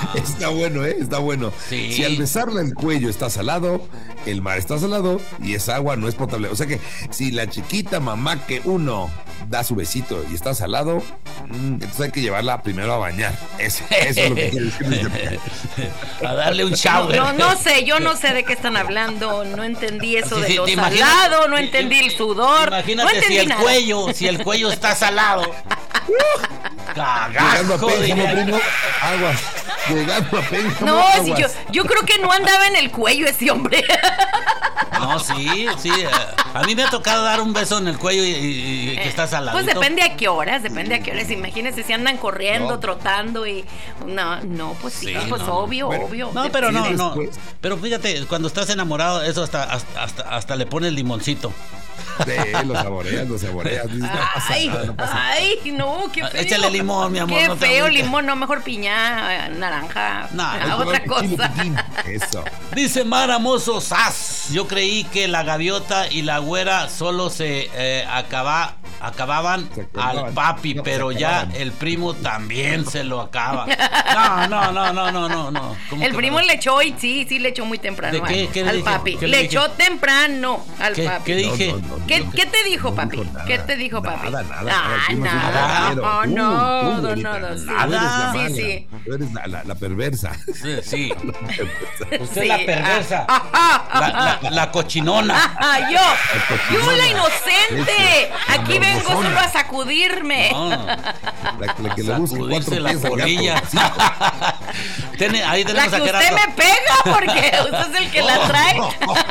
Speaker 3: Está bueno, ¿eh? Está bueno.
Speaker 1: Sí.
Speaker 3: Si al besarle el cuello está salado, el mar está salado y esa agua no es potable. O sea que si la chiquita mamá que uno da su besito y está salado, mmm, entonces hay que llevarla primero a bañar. Eso, eso es lo que quiero decir.
Speaker 1: A darle un shower.
Speaker 2: No, no sé, yo no sé de qué están hablando. No entendí eso
Speaker 1: Sí,
Speaker 2: de
Speaker 1: sí,
Speaker 2: lo
Speaker 1: te imaginas-
Speaker 2: salado, no entendí el sudor.
Speaker 1: Imagínate
Speaker 2: no entendí
Speaker 1: si el
Speaker 2: nada.
Speaker 1: cuello, si el cuello está salado.
Speaker 3: Llegando a
Speaker 1: Cagajo,
Speaker 3: Pénjamo,
Speaker 1: diría.
Speaker 3: primo, aguas. Llegando a Pénjamo,
Speaker 2: No, si
Speaker 3: aguas.
Speaker 2: yo, yo creo que no andaba en el cuello ese hombre.
Speaker 1: No, sí, sí. eh, A mí me ha tocado dar un beso en el cuello y, y- y que está salado.
Speaker 2: Pues depende a qué horas, depende a qué horas. Imagínense si andan corriendo,
Speaker 3: No.
Speaker 2: trotando y. No, no, pues sí,
Speaker 1: Sí,
Speaker 2: pues
Speaker 1: no.
Speaker 2: obvio,
Speaker 3: Bueno,
Speaker 2: obvio.
Speaker 1: No, pero no,
Speaker 3: Sí,
Speaker 1: no.
Speaker 3: después.
Speaker 1: Pero fíjate, cuando estás enamorado, eso hasta, hasta, hasta, hasta le pones limoncito.
Speaker 3: Sí, lo saboreas, lo saboreas. Dices, no pasa
Speaker 2: Ay,
Speaker 3: nada, no pasa nada.
Speaker 2: ay, no, qué feo.
Speaker 1: Échale limón, mi amor,
Speaker 2: Qué
Speaker 1: no te
Speaker 2: feo,
Speaker 1: agüites.
Speaker 2: limón, no, mejor piña, eh, naranja,
Speaker 1: No,
Speaker 2: ah,
Speaker 3: Hay que
Speaker 2: otra
Speaker 3: darle chile
Speaker 2: cosa.
Speaker 3: piquín. Eso.
Speaker 1: Dice Mara Mozo Sas. Yo creí que la gaviota y la güera solo se eh, acaba, acababan
Speaker 3: Se acababan.
Speaker 1: al papi,
Speaker 3: No,
Speaker 1: pero
Speaker 3: se
Speaker 1: ya
Speaker 3: acababan.
Speaker 1: el primo también se lo acaba. No, no, no, no, no, no, no. ¿Cómo
Speaker 2: El
Speaker 1: que
Speaker 2: primo
Speaker 1: no?
Speaker 2: le echó y sí, sí le echó muy temprano
Speaker 1: ¿De qué?
Speaker 2: al-
Speaker 1: ¿Qué le
Speaker 2: al
Speaker 1: dije?
Speaker 2: papi.
Speaker 1: ¿Qué le
Speaker 2: Le
Speaker 1: dije?
Speaker 2: echó temprano al
Speaker 1: ¿Qué,
Speaker 2: papi.
Speaker 1: qué dije?
Speaker 3: No, no, no,
Speaker 2: ¿Qué,
Speaker 3: no.
Speaker 2: ¿Qué te dijo,
Speaker 3: No
Speaker 2: papi?
Speaker 3: dijo nada.
Speaker 2: ¿Qué te dijo, papi?
Speaker 3: Nada, nada.
Speaker 2: Ah,
Speaker 3: nada, primo,
Speaker 2: nada.
Speaker 3: sí, no,
Speaker 2: Oh,
Speaker 3: tú,
Speaker 2: no,
Speaker 3: tú,
Speaker 2: no,
Speaker 3: güerita.
Speaker 2: no, no, sí.
Speaker 3: Tú eres la
Speaker 2: Sí,
Speaker 3: mala.
Speaker 2: sí.
Speaker 3: Tú eres la, la, la perversa.
Speaker 1: Sí, sí. Usted
Speaker 2: Sí,
Speaker 1: es la perversa.
Speaker 2: ah, ah, ah,
Speaker 1: La, la, la cochinona.
Speaker 2: Ah, yo, yo la inocente.
Speaker 3: Eso,
Speaker 2: Aquí
Speaker 3: la
Speaker 2: vengo
Speaker 3: morbosona.
Speaker 2: solo a sacudirme.
Speaker 1: No,
Speaker 3: La, la que le busca cuatro
Speaker 1: sacudirse la
Speaker 3: pies al
Speaker 1: polilla.
Speaker 3: gato. Sí.
Speaker 1: Tiene- ahí
Speaker 2: La
Speaker 1: tenemos
Speaker 2: que
Speaker 1: a
Speaker 2: usted
Speaker 1: Gerardo.
Speaker 2: me pega porque usted es el que la trae.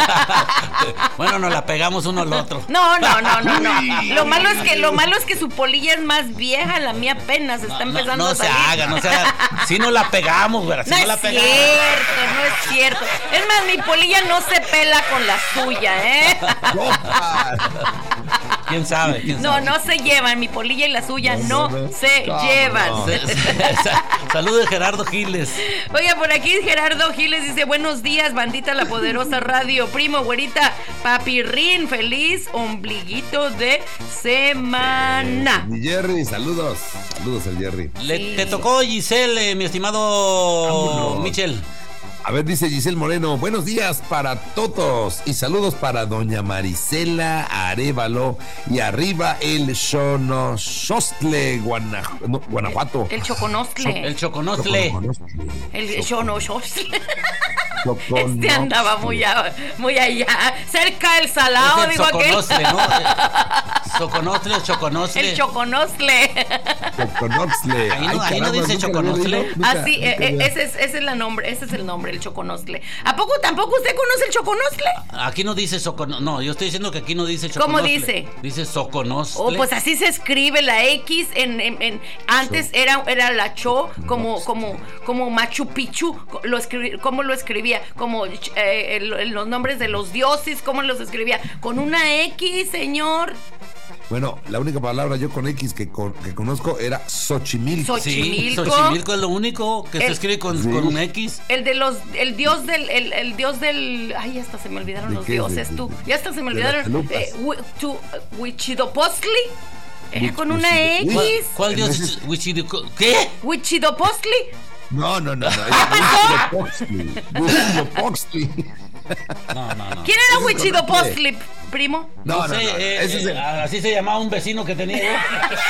Speaker 1: Bueno, nos la pegamos uno al otro.
Speaker 2: No, no, no, no, no. Lo malo es que lo malo es que su polilla es más vieja, la mía apenas está
Speaker 1: No,
Speaker 2: empezando
Speaker 1: no
Speaker 2: a
Speaker 1: se
Speaker 2: salir.
Speaker 1: haga, no se haga. Si no la pegamos, güey. Si
Speaker 2: No
Speaker 1: no,
Speaker 2: es
Speaker 1: la
Speaker 2: cierto,
Speaker 1: pegamos.
Speaker 2: no es cierto. Es más, mi polilla no se pela con la suya, ¿eh?
Speaker 3: Opa.
Speaker 1: ¿Quién sabe? ¿Quién
Speaker 2: No,
Speaker 1: sabe?
Speaker 2: no se llevan. Mi polilla y la suya no,
Speaker 3: no, no.
Speaker 2: se
Speaker 3: ¿Cómo
Speaker 2: llevan.
Speaker 3: no?
Speaker 1: Se- se- sa- Saludos, Gerardo Giles.
Speaker 2: Oiga, por aquí Gerardo Giles dice: buenos días, bandita La Poderosa Radio. Primo, güerita, papirrín, feliz ombliguito de semana.
Speaker 3: Mi Jerry, saludos. Saludos al Jerry.
Speaker 1: Le,
Speaker 2: Sí.
Speaker 1: Te tocó Giselle, eh, mi estimado
Speaker 3: Vámonos.
Speaker 1: Michel.
Speaker 3: A ver, dice Giselle Moreno, buenos días para todos y saludos para doña Marisela Arévalo y arriba el Xonosostle, Guana- no, Guanajuato.
Speaker 2: El choconostle.
Speaker 1: El choconostle.
Speaker 2: El choconostle.
Speaker 3: Choconostle.
Speaker 2: Este andaba muy, a- muy allá, cerca del salado,
Speaker 1: Es el
Speaker 2: digo aquel.
Speaker 1: soconostle, ¿no? Eh, Soconostle o choconostle.
Speaker 2: El choconostle.
Speaker 3: Choconostle.
Speaker 1: Ahí no-
Speaker 3: Ay,
Speaker 1: ahí no
Speaker 3: caramba,
Speaker 1: dice
Speaker 3: nunca lo había
Speaker 1: choconostle.
Speaker 3: oído, nunca-
Speaker 2: Así, eh,
Speaker 3: nunca
Speaker 2: eh,
Speaker 3: había-
Speaker 2: ese es, ese es la nombre, ese es el nombre, el choconostle. ¿A poco tampoco usted conoce el choconostle?
Speaker 1: Aquí no dice soconostle. No, yo estoy diciendo que aquí no dice
Speaker 2: ¿Cómo
Speaker 1: choconostle.
Speaker 2: dice?
Speaker 1: Dice soconostle.
Speaker 2: Oh, pues así se escribe la X en, en- en- antes era, era la cho como como como Machu Picchu, lo escribí, cómo lo escribía, como eh, el- el- los nombres de los dioses, cómo los escribía, con una X, señor.
Speaker 3: Bueno, la única palabra yo con X que, con- que conozco era Xochimilco.
Speaker 1: Sí,
Speaker 2: Xochimilco.
Speaker 1: Xochimilco es lo único que se
Speaker 2: El-
Speaker 1: escribe con,
Speaker 3: Sí.
Speaker 1: con un X.
Speaker 2: El de los, el dios del, el, el dios del, ay, ya hasta se me olvidaron
Speaker 3: ¿De
Speaker 2: los
Speaker 3: qué?
Speaker 2: dioses,
Speaker 3: ¿De-
Speaker 2: tú,
Speaker 3: de-
Speaker 2: ya hasta se me
Speaker 3: de las
Speaker 2: olvidaron.
Speaker 3: chalupas?
Speaker 2: Eh, Hui- tu- Huichidopostli, era
Speaker 3: Huich-
Speaker 2: con una
Speaker 3: Huichido-
Speaker 2: X.
Speaker 1: ¿Cuál
Speaker 3: En
Speaker 1: dios
Speaker 3: ese-
Speaker 1: es? Huichidico- ¿Qué?
Speaker 2: Huichidopostli.
Speaker 3: No, no, no, no. Huitzilopochtli. Huitzilopochtli.
Speaker 1: No, no, no.
Speaker 2: ¿Quién era
Speaker 3: Ese es
Speaker 2: Huichidopostli, primo?
Speaker 3: No,
Speaker 1: No
Speaker 3: no,
Speaker 1: sé,
Speaker 3: no, no,
Speaker 1: eh,
Speaker 3: ese es
Speaker 1: eh,
Speaker 3: el-
Speaker 1: así se llamaba un vecino que tenía yo.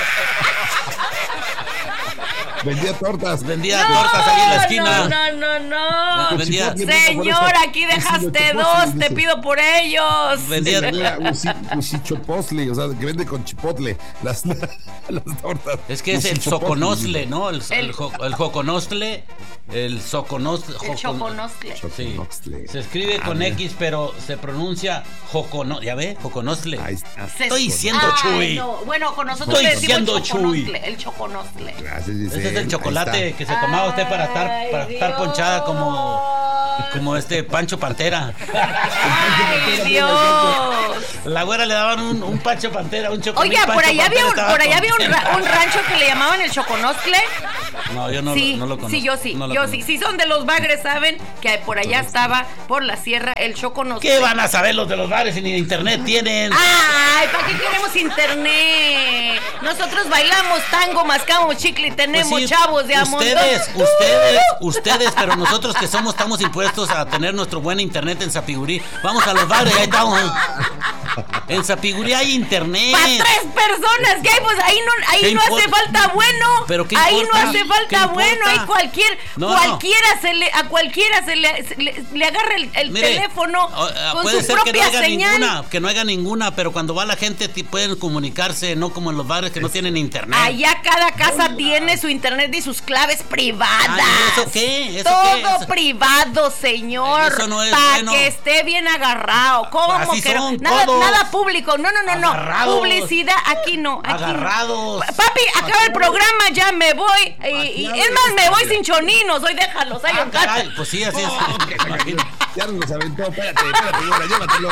Speaker 3: vendía tortas.
Speaker 1: Vendía tortas ahí en la esquina.
Speaker 2: No, no, no, no.
Speaker 1: Vendía-
Speaker 2: Señor, aquí dejaste dos, te pido por ellos.
Speaker 1: Vendía-
Speaker 3: Era Huichichopostle, o sea, que vende con chipotle las, las tortas.
Speaker 1: Es que es el
Speaker 3: Huichichopostle.
Speaker 1: soconostle, ¿no? El, el,
Speaker 2: El-
Speaker 1: jo- el joconostle, el soconostle.
Speaker 2: El
Speaker 1: jocon-
Speaker 2: choconostle.
Speaker 1: Sí.
Speaker 3: Choconostle.
Speaker 1: Se escribe
Speaker 3: Ah,
Speaker 1: con
Speaker 3: mira.
Speaker 1: X, pero se pronuncia jocono. ¿Ya ve? Joconostle.
Speaker 3: Ahí está.
Speaker 2: Se-
Speaker 1: Estoy diciendo
Speaker 2: Ay,
Speaker 1: Chuy.
Speaker 2: no. Bueno, con nosotros
Speaker 1: Estoy
Speaker 2: le decimos
Speaker 1: diciendo Chuy.
Speaker 2: choconostle, el choconostle.
Speaker 3: Gracias,
Speaker 1: Ese
Speaker 3: Giselle.
Speaker 1: es el
Speaker 3: Ahí
Speaker 1: chocolate
Speaker 3: está.
Speaker 1: que se tomaba usted para estar, para estar ponchada como. Como este Pancho Pantera.
Speaker 2: ¡Ay, Dios!
Speaker 1: La güera le daban un, un Pancho Pantera, un chocolate.
Speaker 2: Oiga, por allá había, un, por allá había un, ra, un rancho que le llamaban el Choconostle.
Speaker 1: No, yo no,
Speaker 2: sí,
Speaker 1: no lo conozco.
Speaker 2: Sí, yo sí,
Speaker 1: no
Speaker 2: yo sí. Si son de los bagres, saben que por allá estaba, por la sierra, el Choconostle.
Speaker 1: ¿Qué van a saber los de los bagres si ni internet tienen?
Speaker 2: ¡Ay, ¿para qué queremos internet? Nosotros bailamos tango, mascamos chicle y tenemos
Speaker 1: Pues sí,
Speaker 2: chavos de amor.
Speaker 1: Ustedes, ustedes, ustedes, pero nosotros que somos, estamos impuestos a tener nuestro buen internet en Sapigurí. Vamos a los bagres, ahí estamos. En Sapigurí hay internet.
Speaker 2: Para tres personas que hay, pues ahí no, ahí no hace falta bueno.
Speaker 1: ¿Pero qué
Speaker 2: ahí
Speaker 1: importa?
Speaker 2: no hace falta bueno, hay cualquier,
Speaker 1: no,
Speaker 2: cualquiera
Speaker 1: no.
Speaker 2: se le, a cualquiera se le, se le, le agarra el, el
Speaker 1: Mire,
Speaker 2: teléfono
Speaker 1: uh,
Speaker 2: con
Speaker 1: puede
Speaker 2: su
Speaker 1: ser
Speaker 2: propia
Speaker 1: que no haya
Speaker 2: señal.
Speaker 1: ninguna, que no haya ninguna, pero cuando va la gente pueden comunicarse, no como en los bares que no tienen internet.
Speaker 2: Allá cada casa tiene su internet y sus claves privadas.
Speaker 1: Ay, ¿eso qué? ¿Eso
Speaker 2: Todo
Speaker 1: qué? Eso...
Speaker 2: privado, señor.
Speaker 1: Eso no es
Speaker 2: para
Speaker 1: bueno.
Speaker 2: que esté bien agarrado. ¿Cómo
Speaker 1: Así
Speaker 2: que
Speaker 1: son
Speaker 2: no? Nada,
Speaker 1: todos.
Speaker 2: nada público. No, no, no, no.
Speaker 1: Agarrados.
Speaker 2: Publicidad aquí no. Aquí
Speaker 1: Agarrados.
Speaker 2: No. Papi, acaba el programa, ya me voy. Y, y, es más, me voy sin choninos. Hoy déjalos. Hay
Speaker 1: Ah,
Speaker 2: un
Speaker 1: caray,
Speaker 2: gato.
Speaker 1: pues sí, así es.
Speaker 3: Ya nos los aventó. Espérate, espérate, güera, llévatelos.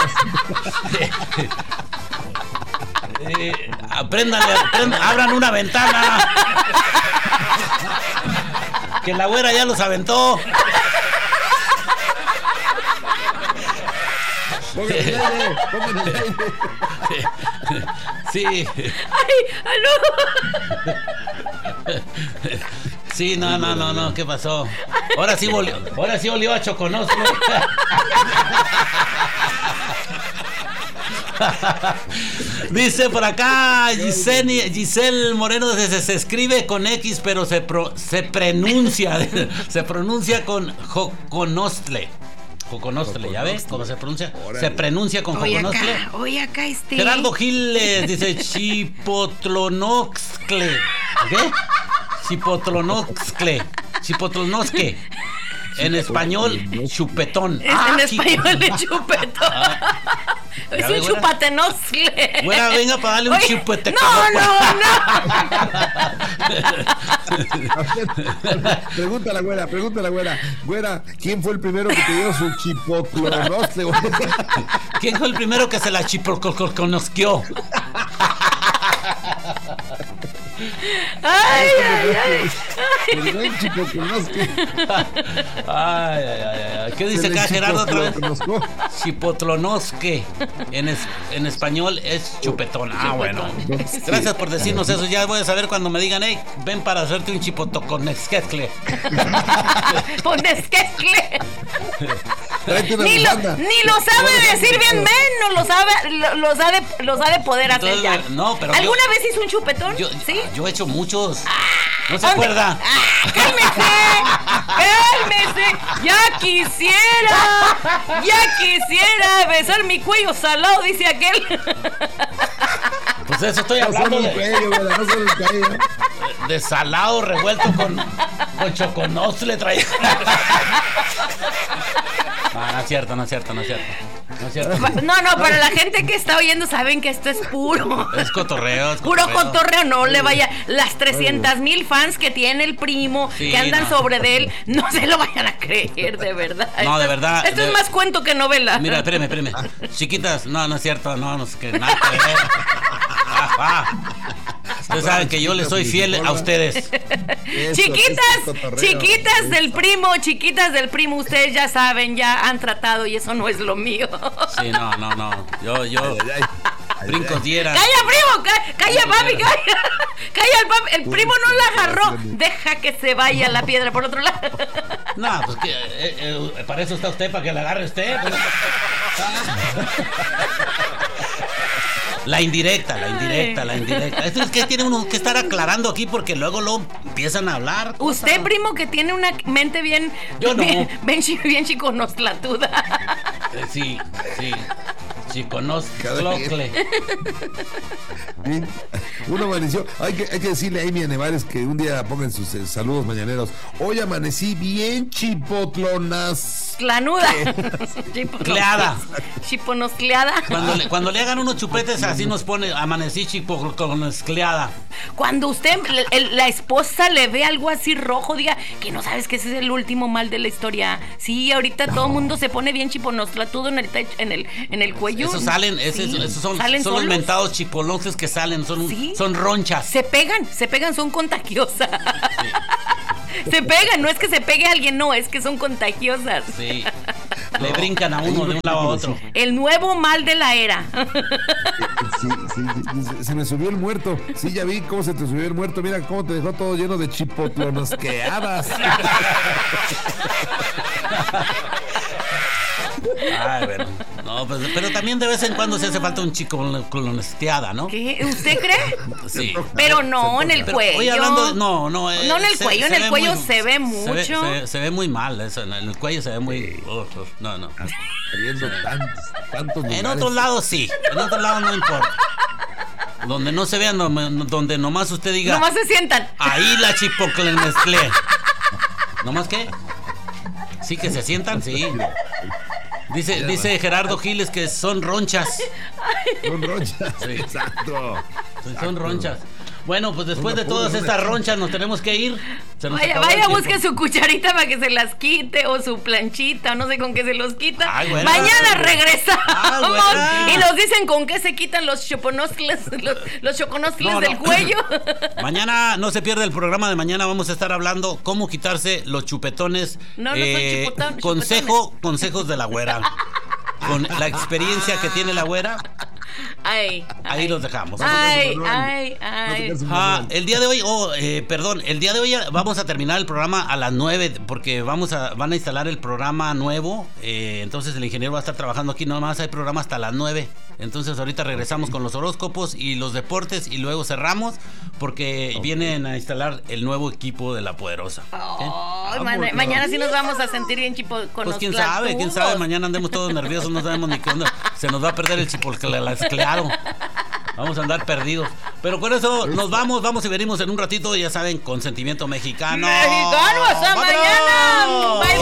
Speaker 1: Eh, apréndanle, aprendan, abran una ventana. Que la güera ya los aventó.
Speaker 3: Pónganle el aire, pónganle el aire.
Speaker 1: Sí.
Speaker 2: Ay, aló.
Speaker 1: Sí, no, no, no, no, ¿qué pasó? Ahora sí volvió, ahora sí olió a Choconostle. Dice por acá Giselle, Giselle Moreno, se, se escribe con X, pero se, pro, se pronuncia, se pronuncia con Joconostle. Joconostle, ¿ya ves cómo se pronuncia? Se pronuncia con
Speaker 2: Hoy
Speaker 1: Joconostle.
Speaker 2: acá, hoy acá este.
Speaker 1: Gerardo Giles dice Chipotlonoxcle. ¿Qué? Chipotlonoxcle. Chipotlonosque. En español, chupetón.
Speaker 2: Es
Speaker 1: Ah,
Speaker 2: en español
Speaker 1: chi-
Speaker 2: el chupetón. Es
Speaker 1: Ya
Speaker 2: un
Speaker 1: ve, güera.
Speaker 2: chupatenoscle.
Speaker 1: Güera, venga para darle un
Speaker 2: Oye,
Speaker 1: chupete.
Speaker 2: No, no, no.
Speaker 3: Pregunta a la güera, pregunta a la güera. Güera, ¿quién fue el primero que te dio su chipoclonostle?
Speaker 1: ¿Quién fue el primero que se la chipoclonosqueó?
Speaker 2: Ay, ay, ay.
Speaker 3: El buen chipoclonostle.
Speaker 1: Ay, ay, ay, ay. ¿Qué dice
Speaker 3: Se le
Speaker 1: acá Gerardo otra vez?
Speaker 3: chipoclonoscó.
Speaker 1: Chipotlonosque. En, es, en español es chupetón. Ah, bueno. Gracias por decirnos eso. Ya voy a saber cuando me digan, hey, ven para hacerte un chipotoconesquetle.
Speaker 2: Ponesquescle.
Speaker 3: Tráete una
Speaker 2: Ni lo,
Speaker 3: bufanda.
Speaker 2: ni lo sabe decir bien menos, lo sabe, lo, lo sabe, lo sabe poder hacer
Speaker 1: Entonces,
Speaker 2: ya.
Speaker 1: no, pero
Speaker 2: ¿Alguna
Speaker 1: yo-
Speaker 2: vez hizo un chupetón?
Speaker 1: Yo,
Speaker 2: ¿Sí?
Speaker 1: yo he hecho muchos. ¿No se
Speaker 2: ¿Dónde?
Speaker 1: acuerda?
Speaker 2: ¡Ah, cálmese! ¡Cálmese! ¡Ya quisiera! ¡Ya quisiera besar mi cuello salado! Dice aquel.
Speaker 1: Pues eso estoy
Speaker 3: No solo
Speaker 1: hablando
Speaker 3: el
Speaker 1: de,
Speaker 3: cuello, güera, no solo el cuello.
Speaker 1: de salado revuelto con, con choconostle traía. Ah, no es cierto, no es cierto, no es cierto. No es cierto.
Speaker 2: No, no, para la gente que está oyendo saben que esto es puro.
Speaker 1: Es cotorreo, es
Speaker 2: Puro
Speaker 1: cotorreo.
Speaker 2: cotorreo, no le vaya. Las trescientas mil fans que tiene el primo,
Speaker 1: Sí,
Speaker 2: que andan
Speaker 1: no.
Speaker 2: sobre de él, no se lo vayan a creer, de verdad.
Speaker 1: No, de
Speaker 2: Esto-
Speaker 1: verdad,
Speaker 2: Esto
Speaker 1: de-
Speaker 2: es más cuento que novela.
Speaker 1: Mira, espérame, espérame. Chiquitas, no, no es cierto, no, no es que nada que ver. Ajá. Ustedes saben que yo le soy fiel a ustedes.
Speaker 3: Eso, eso
Speaker 2: Chiquitas,
Speaker 3: es cotorreo.
Speaker 2: chiquitas del primo, chiquitas del primo, ustedes ya saben, ya han tratado y eso no es lo mío.
Speaker 1: Sí, no, no, no. Yo, yo,
Speaker 3: Ay, ay, ay.
Speaker 1: brincos diera.
Speaker 2: Calla, primo, ca- calla, papi, calla. Calla, el papi. El primo no la agarró. Deja que se vaya la piedra por otro lado.
Speaker 1: No, pues que eh, eh, para eso está usted, para que la agarre usted. Pues. La indirecta, la indirecta, la indirecta. Esto es que tiene uno que estar aclarando aquí porque luego lo empiezan a hablar.
Speaker 2: Usted, primo, que tiene una mente bien.
Speaker 1: Yo no.
Speaker 2: Bien, bien, chi- bien chiconoslatuda.
Speaker 1: Eh, sí, sí. Chiconoscle.
Speaker 3: Uno amaneció. Hay que, hay que decirle a Amy a Nevares que un día pongan sus eh, saludos mañaneros. Hoy amanecí bien chipotlonas.
Speaker 2: Clanuda.
Speaker 1: Cleada.
Speaker 2: Chiponoscleada.
Speaker 1: Cuando le, cuando le hagan unos chupetes, así nos pone amanecí chiponoscleada.
Speaker 2: Cuando usted, el, la esposa le ve algo así rojo, diga que no sabes que ese es el último mal de la historia. Sí, ahorita no. Todo el mundo se pone bien chiponosclatudo en el techo, en el, en el cuello.
Speaker 1: Esos salen, sí. esos, esos son, ¿Salen son los mentados chipolonces que salen, son, ¿sí? son ronchas.
Speaker 2: Se pegan, se pegan, son contagiosas. Sí. Se pegan, no es que se pegue a alguien, no, es que son contagiosas.
Speaker 1: Sí. Le brincan a uno de un lado a otro.
Speaker 2: El nuevo mal de la era.
Speaker 3: Sí, sí, sí, se me subió el muerto. Sí, ya vi cómo se te subió el muerto. Mira cómo te dejó todo lleno de chipotlonosqueadas.
Speaker 1: Ay, bueno. No, pues, pero también de vez en cuando se hace falta un chico con colonesqueada, ¿no?
Speaker 2: ¿Qué? ¿Usted cree?
Speaker 1: Sí.
Speaker 2: Pero no en el
Speaker 1: pero,
Speaker 2: cuello.
Speaker 1: Oye, hablando de, no, no.
Speaker 2: Eh, no en el
Speaker 1: se,
Speaker 2: cuello,
Speaker 1: se
Speaker 2: en el cuello
Speaker 1: muy,
Speaker 2: se ve mucho.
Speaker 1: Se ve, se, se ve muy mal eso, en el cuello se ve muy... Uh, uh, no, no.
Speaker 3: Viendo tantos, tantos lugares.
Speaker 1: En otros lados sí, en otros lados no importa. Donde no se vean, donde nomás usted diga...
Speaker 2: Nomás se sientan.
Speaker 1: Ahí la chipoclenescle. ¿Nomás qué? Sí, que se sientan, sí. Dice, dice Gerardo Giles que son ronchas.
Speaker 3: Son ronchas, sí. Exacto.
Speaker 1: Sí, son ronchas. Bueno, pues después de todas estas ronchas nos tenemos que ir. Se nos
Speaker 2: vaya, vaya, busque su cucharita para que se las quite, o su planchita, no sé con qué se los quita.
Speaker 1: Ay,
Speaker 2: mañana regresamos
Speaker 1: Ay,
Speaker 2: y nos dicen con qué se quitan los choponoscles, los, los choconoscles no, no. del cuello.
Speaker 1: Mañana no se pierde el programa de mañana, vamos a estar hablando cómo quitarse los chupetones.
Speaker 2: No, no eh, son chupetón,
Speaker 1: consejo,
Speaker 2: chupetones.
Speaker 1: Consejos de la güera. Con la experiencia que tiene la güera.
Speaker 2: Ay,
Speaker 1: ahí
Speaker 2: ay.
Speaker 1: los dejamos.
Speaker 2: Ay, ay, ay.
Speaker 1: Ah, el día de hoy, oh, eh, perdón, el día de hoy vamos a terminar el programa a las nueve porque vamos a, van a instalar el programa nuevo. Eh, entonces el ingeniero va a estar trabajando aquí. Nomás hay programa hasta las nueve. Entonces ahorita regresamos con los horóscopos y los deportes y luego cerramos porque okay. vienen a instalar el nuevo equipo de La Poderosa.
Speaker 2: Oh, ¿eh? ma- mañana sí nos vamos a sentir bien chipo con
Speaker 1: Pues
Speaker 2: los
Speaker 1: quién
Speaker 2: platudos.
Speaker 1: sabe, quién sabe, mañana andemos todos nerviosos, no sabemos ni qué onda. Se nos va a perder el chipolcleado. Vamos a andar perdidos. Pero con eso nos vamos, vamos y venimos en un ratito, ya saben, con sentimiento mexicano.
Speaker 2: ¡Mexicano! ¡Hasta
Speaker 1: ¡vámonos!
Speaker 2: mañana! ¡Bye,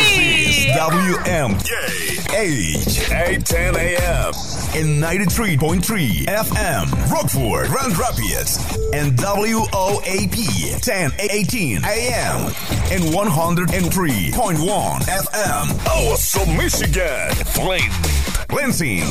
Speaker 2: bye!
Speaker 6: W M J H eight ten A M and ninety-three point three F M Rockford, Grand Rapids, and W O A P ten eighteen A M and one oh three point one F M Awesome Michigan, Flint, Lansing,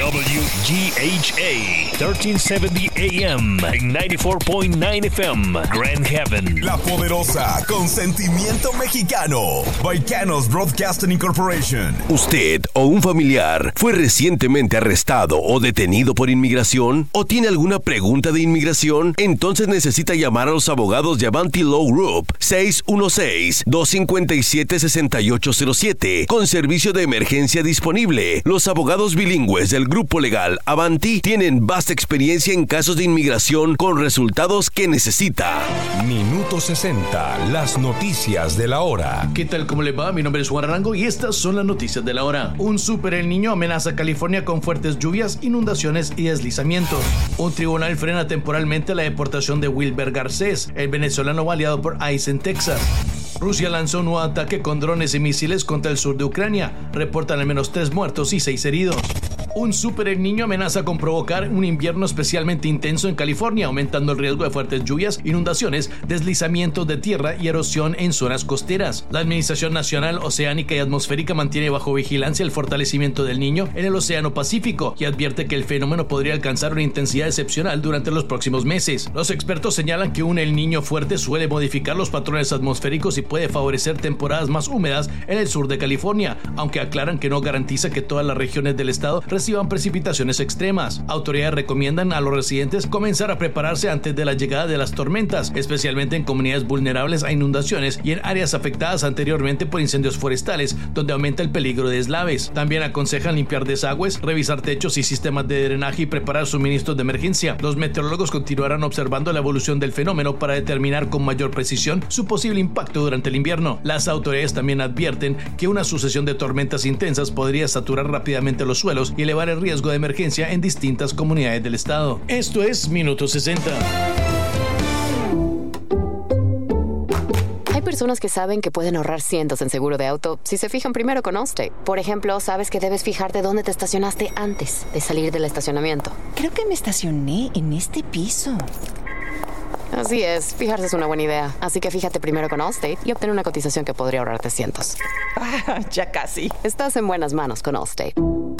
Speaker 7: W G H A thirteen seventy A M and ninety-four point nine F M Grand Haven.
Speaker 6: La Poderosa con sentimiento mexicano. Baicanos Broadcasting Incorporation.
Speaker 8: ¿Usted o un familiar fue recientemente arrestado o detenido por inmigración? ¿O tiene alguna pregunta de inmigración? Entonces necesita llamar a los abogados de Avanti Law Group seis uno seis, dos cinco siete, seis ocho cero siete con servicio de emergencia disponible. Los abogados bilingües del grupo legal Avanti tienen vasta experiencia en casos de inmigración con resultados que necesita.
Speaker 9: Minuto sesenta, las noticias de la hora.
Speaker 10: ¿Qué tal? ¿Cómo le va? Mi nombre es Juan Arango y estas son las noticias de la hora. Un super El Niño amenaza a California con fuertes lluvias, inundaciones y deslizamientos. Un tribunal frena temporalmente la deportación de Wilber Garcés, el venezolano baleado por ICE en Texas. Rusia lanzó un nuevo ataque con drones y misiles contra el sur de Ucrania. Reportan al menos tres muertos y seis heridos. Un super El Niño amenaza con provocar un invierno especialmente intenso en California, aumentando el riesgo de fuertes lluvias, inundaciones, deslizamientos de tierra y erosión en zonas costeras. La Administración Nacional Oceánica y Atmosférica mantiene bajo vigilancia el fortalecimiento del Niño en el Océano Pacífico y advierte que el fenómeno podría alcanzar una intensidad excepcional durante los próximos meses. Los expertos señalan que un El Niño fuerte suele modificar los patrones atmosféricos y puede favorecer temporadas más húmedas en el sur de California, aunque aclaran que no garantiza que todas las regiones del estado reciban precipitaciones extremas. Autoridades recomiendan a los residentes comenzar a prepararse antes de la llegada de las tormentas, especialmente en comunidades vulnerables a inundaciones y en áreas afectadas anteriormente por incendios forestales, donde aumenta el peligro de deslaves. También aconsejan limpiar desagües, revisar techos y sistemas de drenaje y preparar suministros de emergencia. Los meteorólogos continuarán observando la evolución del fenómeno para determinar con mayor precisión su posible impacto durante el invierno. Las autoridades también advierten que una sucesión de tormentas intensas podría saturar rápidamente los suelos y elevar el riesgo de emergencia en distintas comunidades del estado. Esto es Minuto sesenta.
Speaker 11: Hay personas que saben que pueden ahorrar cientos en seguro de auto si se fijan primero con Allstate. Por ejemplo, sabes que debes fijarte dónde te estacionaste antes de salir del estacionamiento.
Speaker 12: Creo que me estacioné en este piso.
Speaker 11: Así es, fijarse es una buena idea. Así que fíjate primero con Allstate y obtén una cotización que podría ahorrarte cientos.
Speaker 12: Ah, ya casi.
Speaker 11: Estás en buenas manos con Allstate.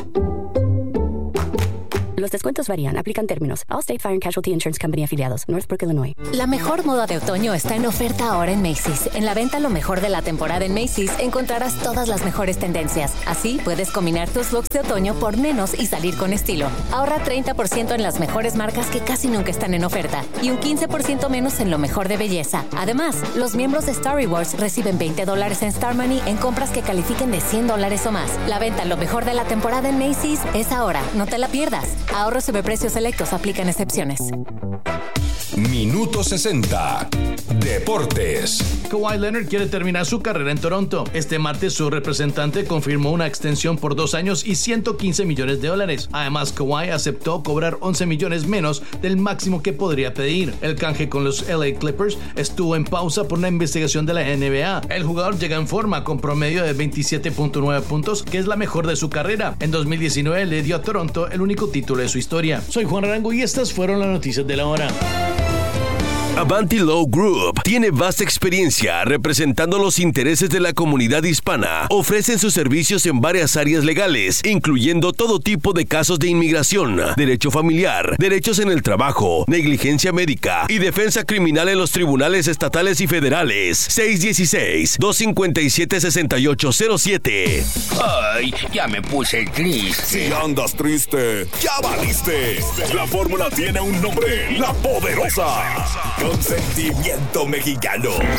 Speaker 13: Los descuentos varían. Aplican términos. Allstate Fire and Casualty Insurance Company afiliados. Northbrook, Illinois.
Speaker 14: La mejor moda de otoño está en oferta ahora en Macy's. En la venta lo mejor de la temporada en Macy's encontrarás todas las mejores tendencias. Así puedes combinar tus looks de otoño por menos y salir con estilo. Ahorra treinta por ciento en las mejores marcas que casi nunca están en oferta y un quince por ciento menos en lo mejor de belleza. Además, los miembros de Star Rewards reciben veinte dólares en Star Money en compras que califiquen de cien dólares o más. La venta lo mejor de la temporada en Macy's es ahora. No te la pierdas. Ahorros sobre precios selectos, aplican excepciones.
Speaker 9: Minuto sesenta. Deportes.
Speaker 10: Kawhi Leonard quiere terminar su carrera en Toronto. Este martes su representante confirmó una extensión por dos años y ciento quince millones de dólares. Además, Kawhi aceptó cobrar once millones menos del máximo que podría pedir. El canje con los L A Clippers estuvo en pausa por una investigación de la N B A. El jugador llega en forma con promedio de veintisiete punto nueve puntos, que es la mejor de su carrera. En dos mil diecinueve le dio a Toronto el único título de su historia. Soy Juan Arango y estas fueron las noticias de la hora.
Speaker 8: Avanti Law Group tiene vasta experiencia representando los intereses de la comunidad hispana. Ofrecen sus servicios en varias áreas legales, incluyendo todo tipo de casos de inmigración, derecho familiar, derechos en el trabajo, negligencia médica y defensa criminal en los tribunales estatales y federales. seis uno seis, dos cinco siete, seis ocho cero siete.
Speaker 15: Ay, ya me puse triste.
Speaker 6: Si andas triste, ya valiste. La fórmula tiene un nombre: La Poderosa. Consentimiento mexicano.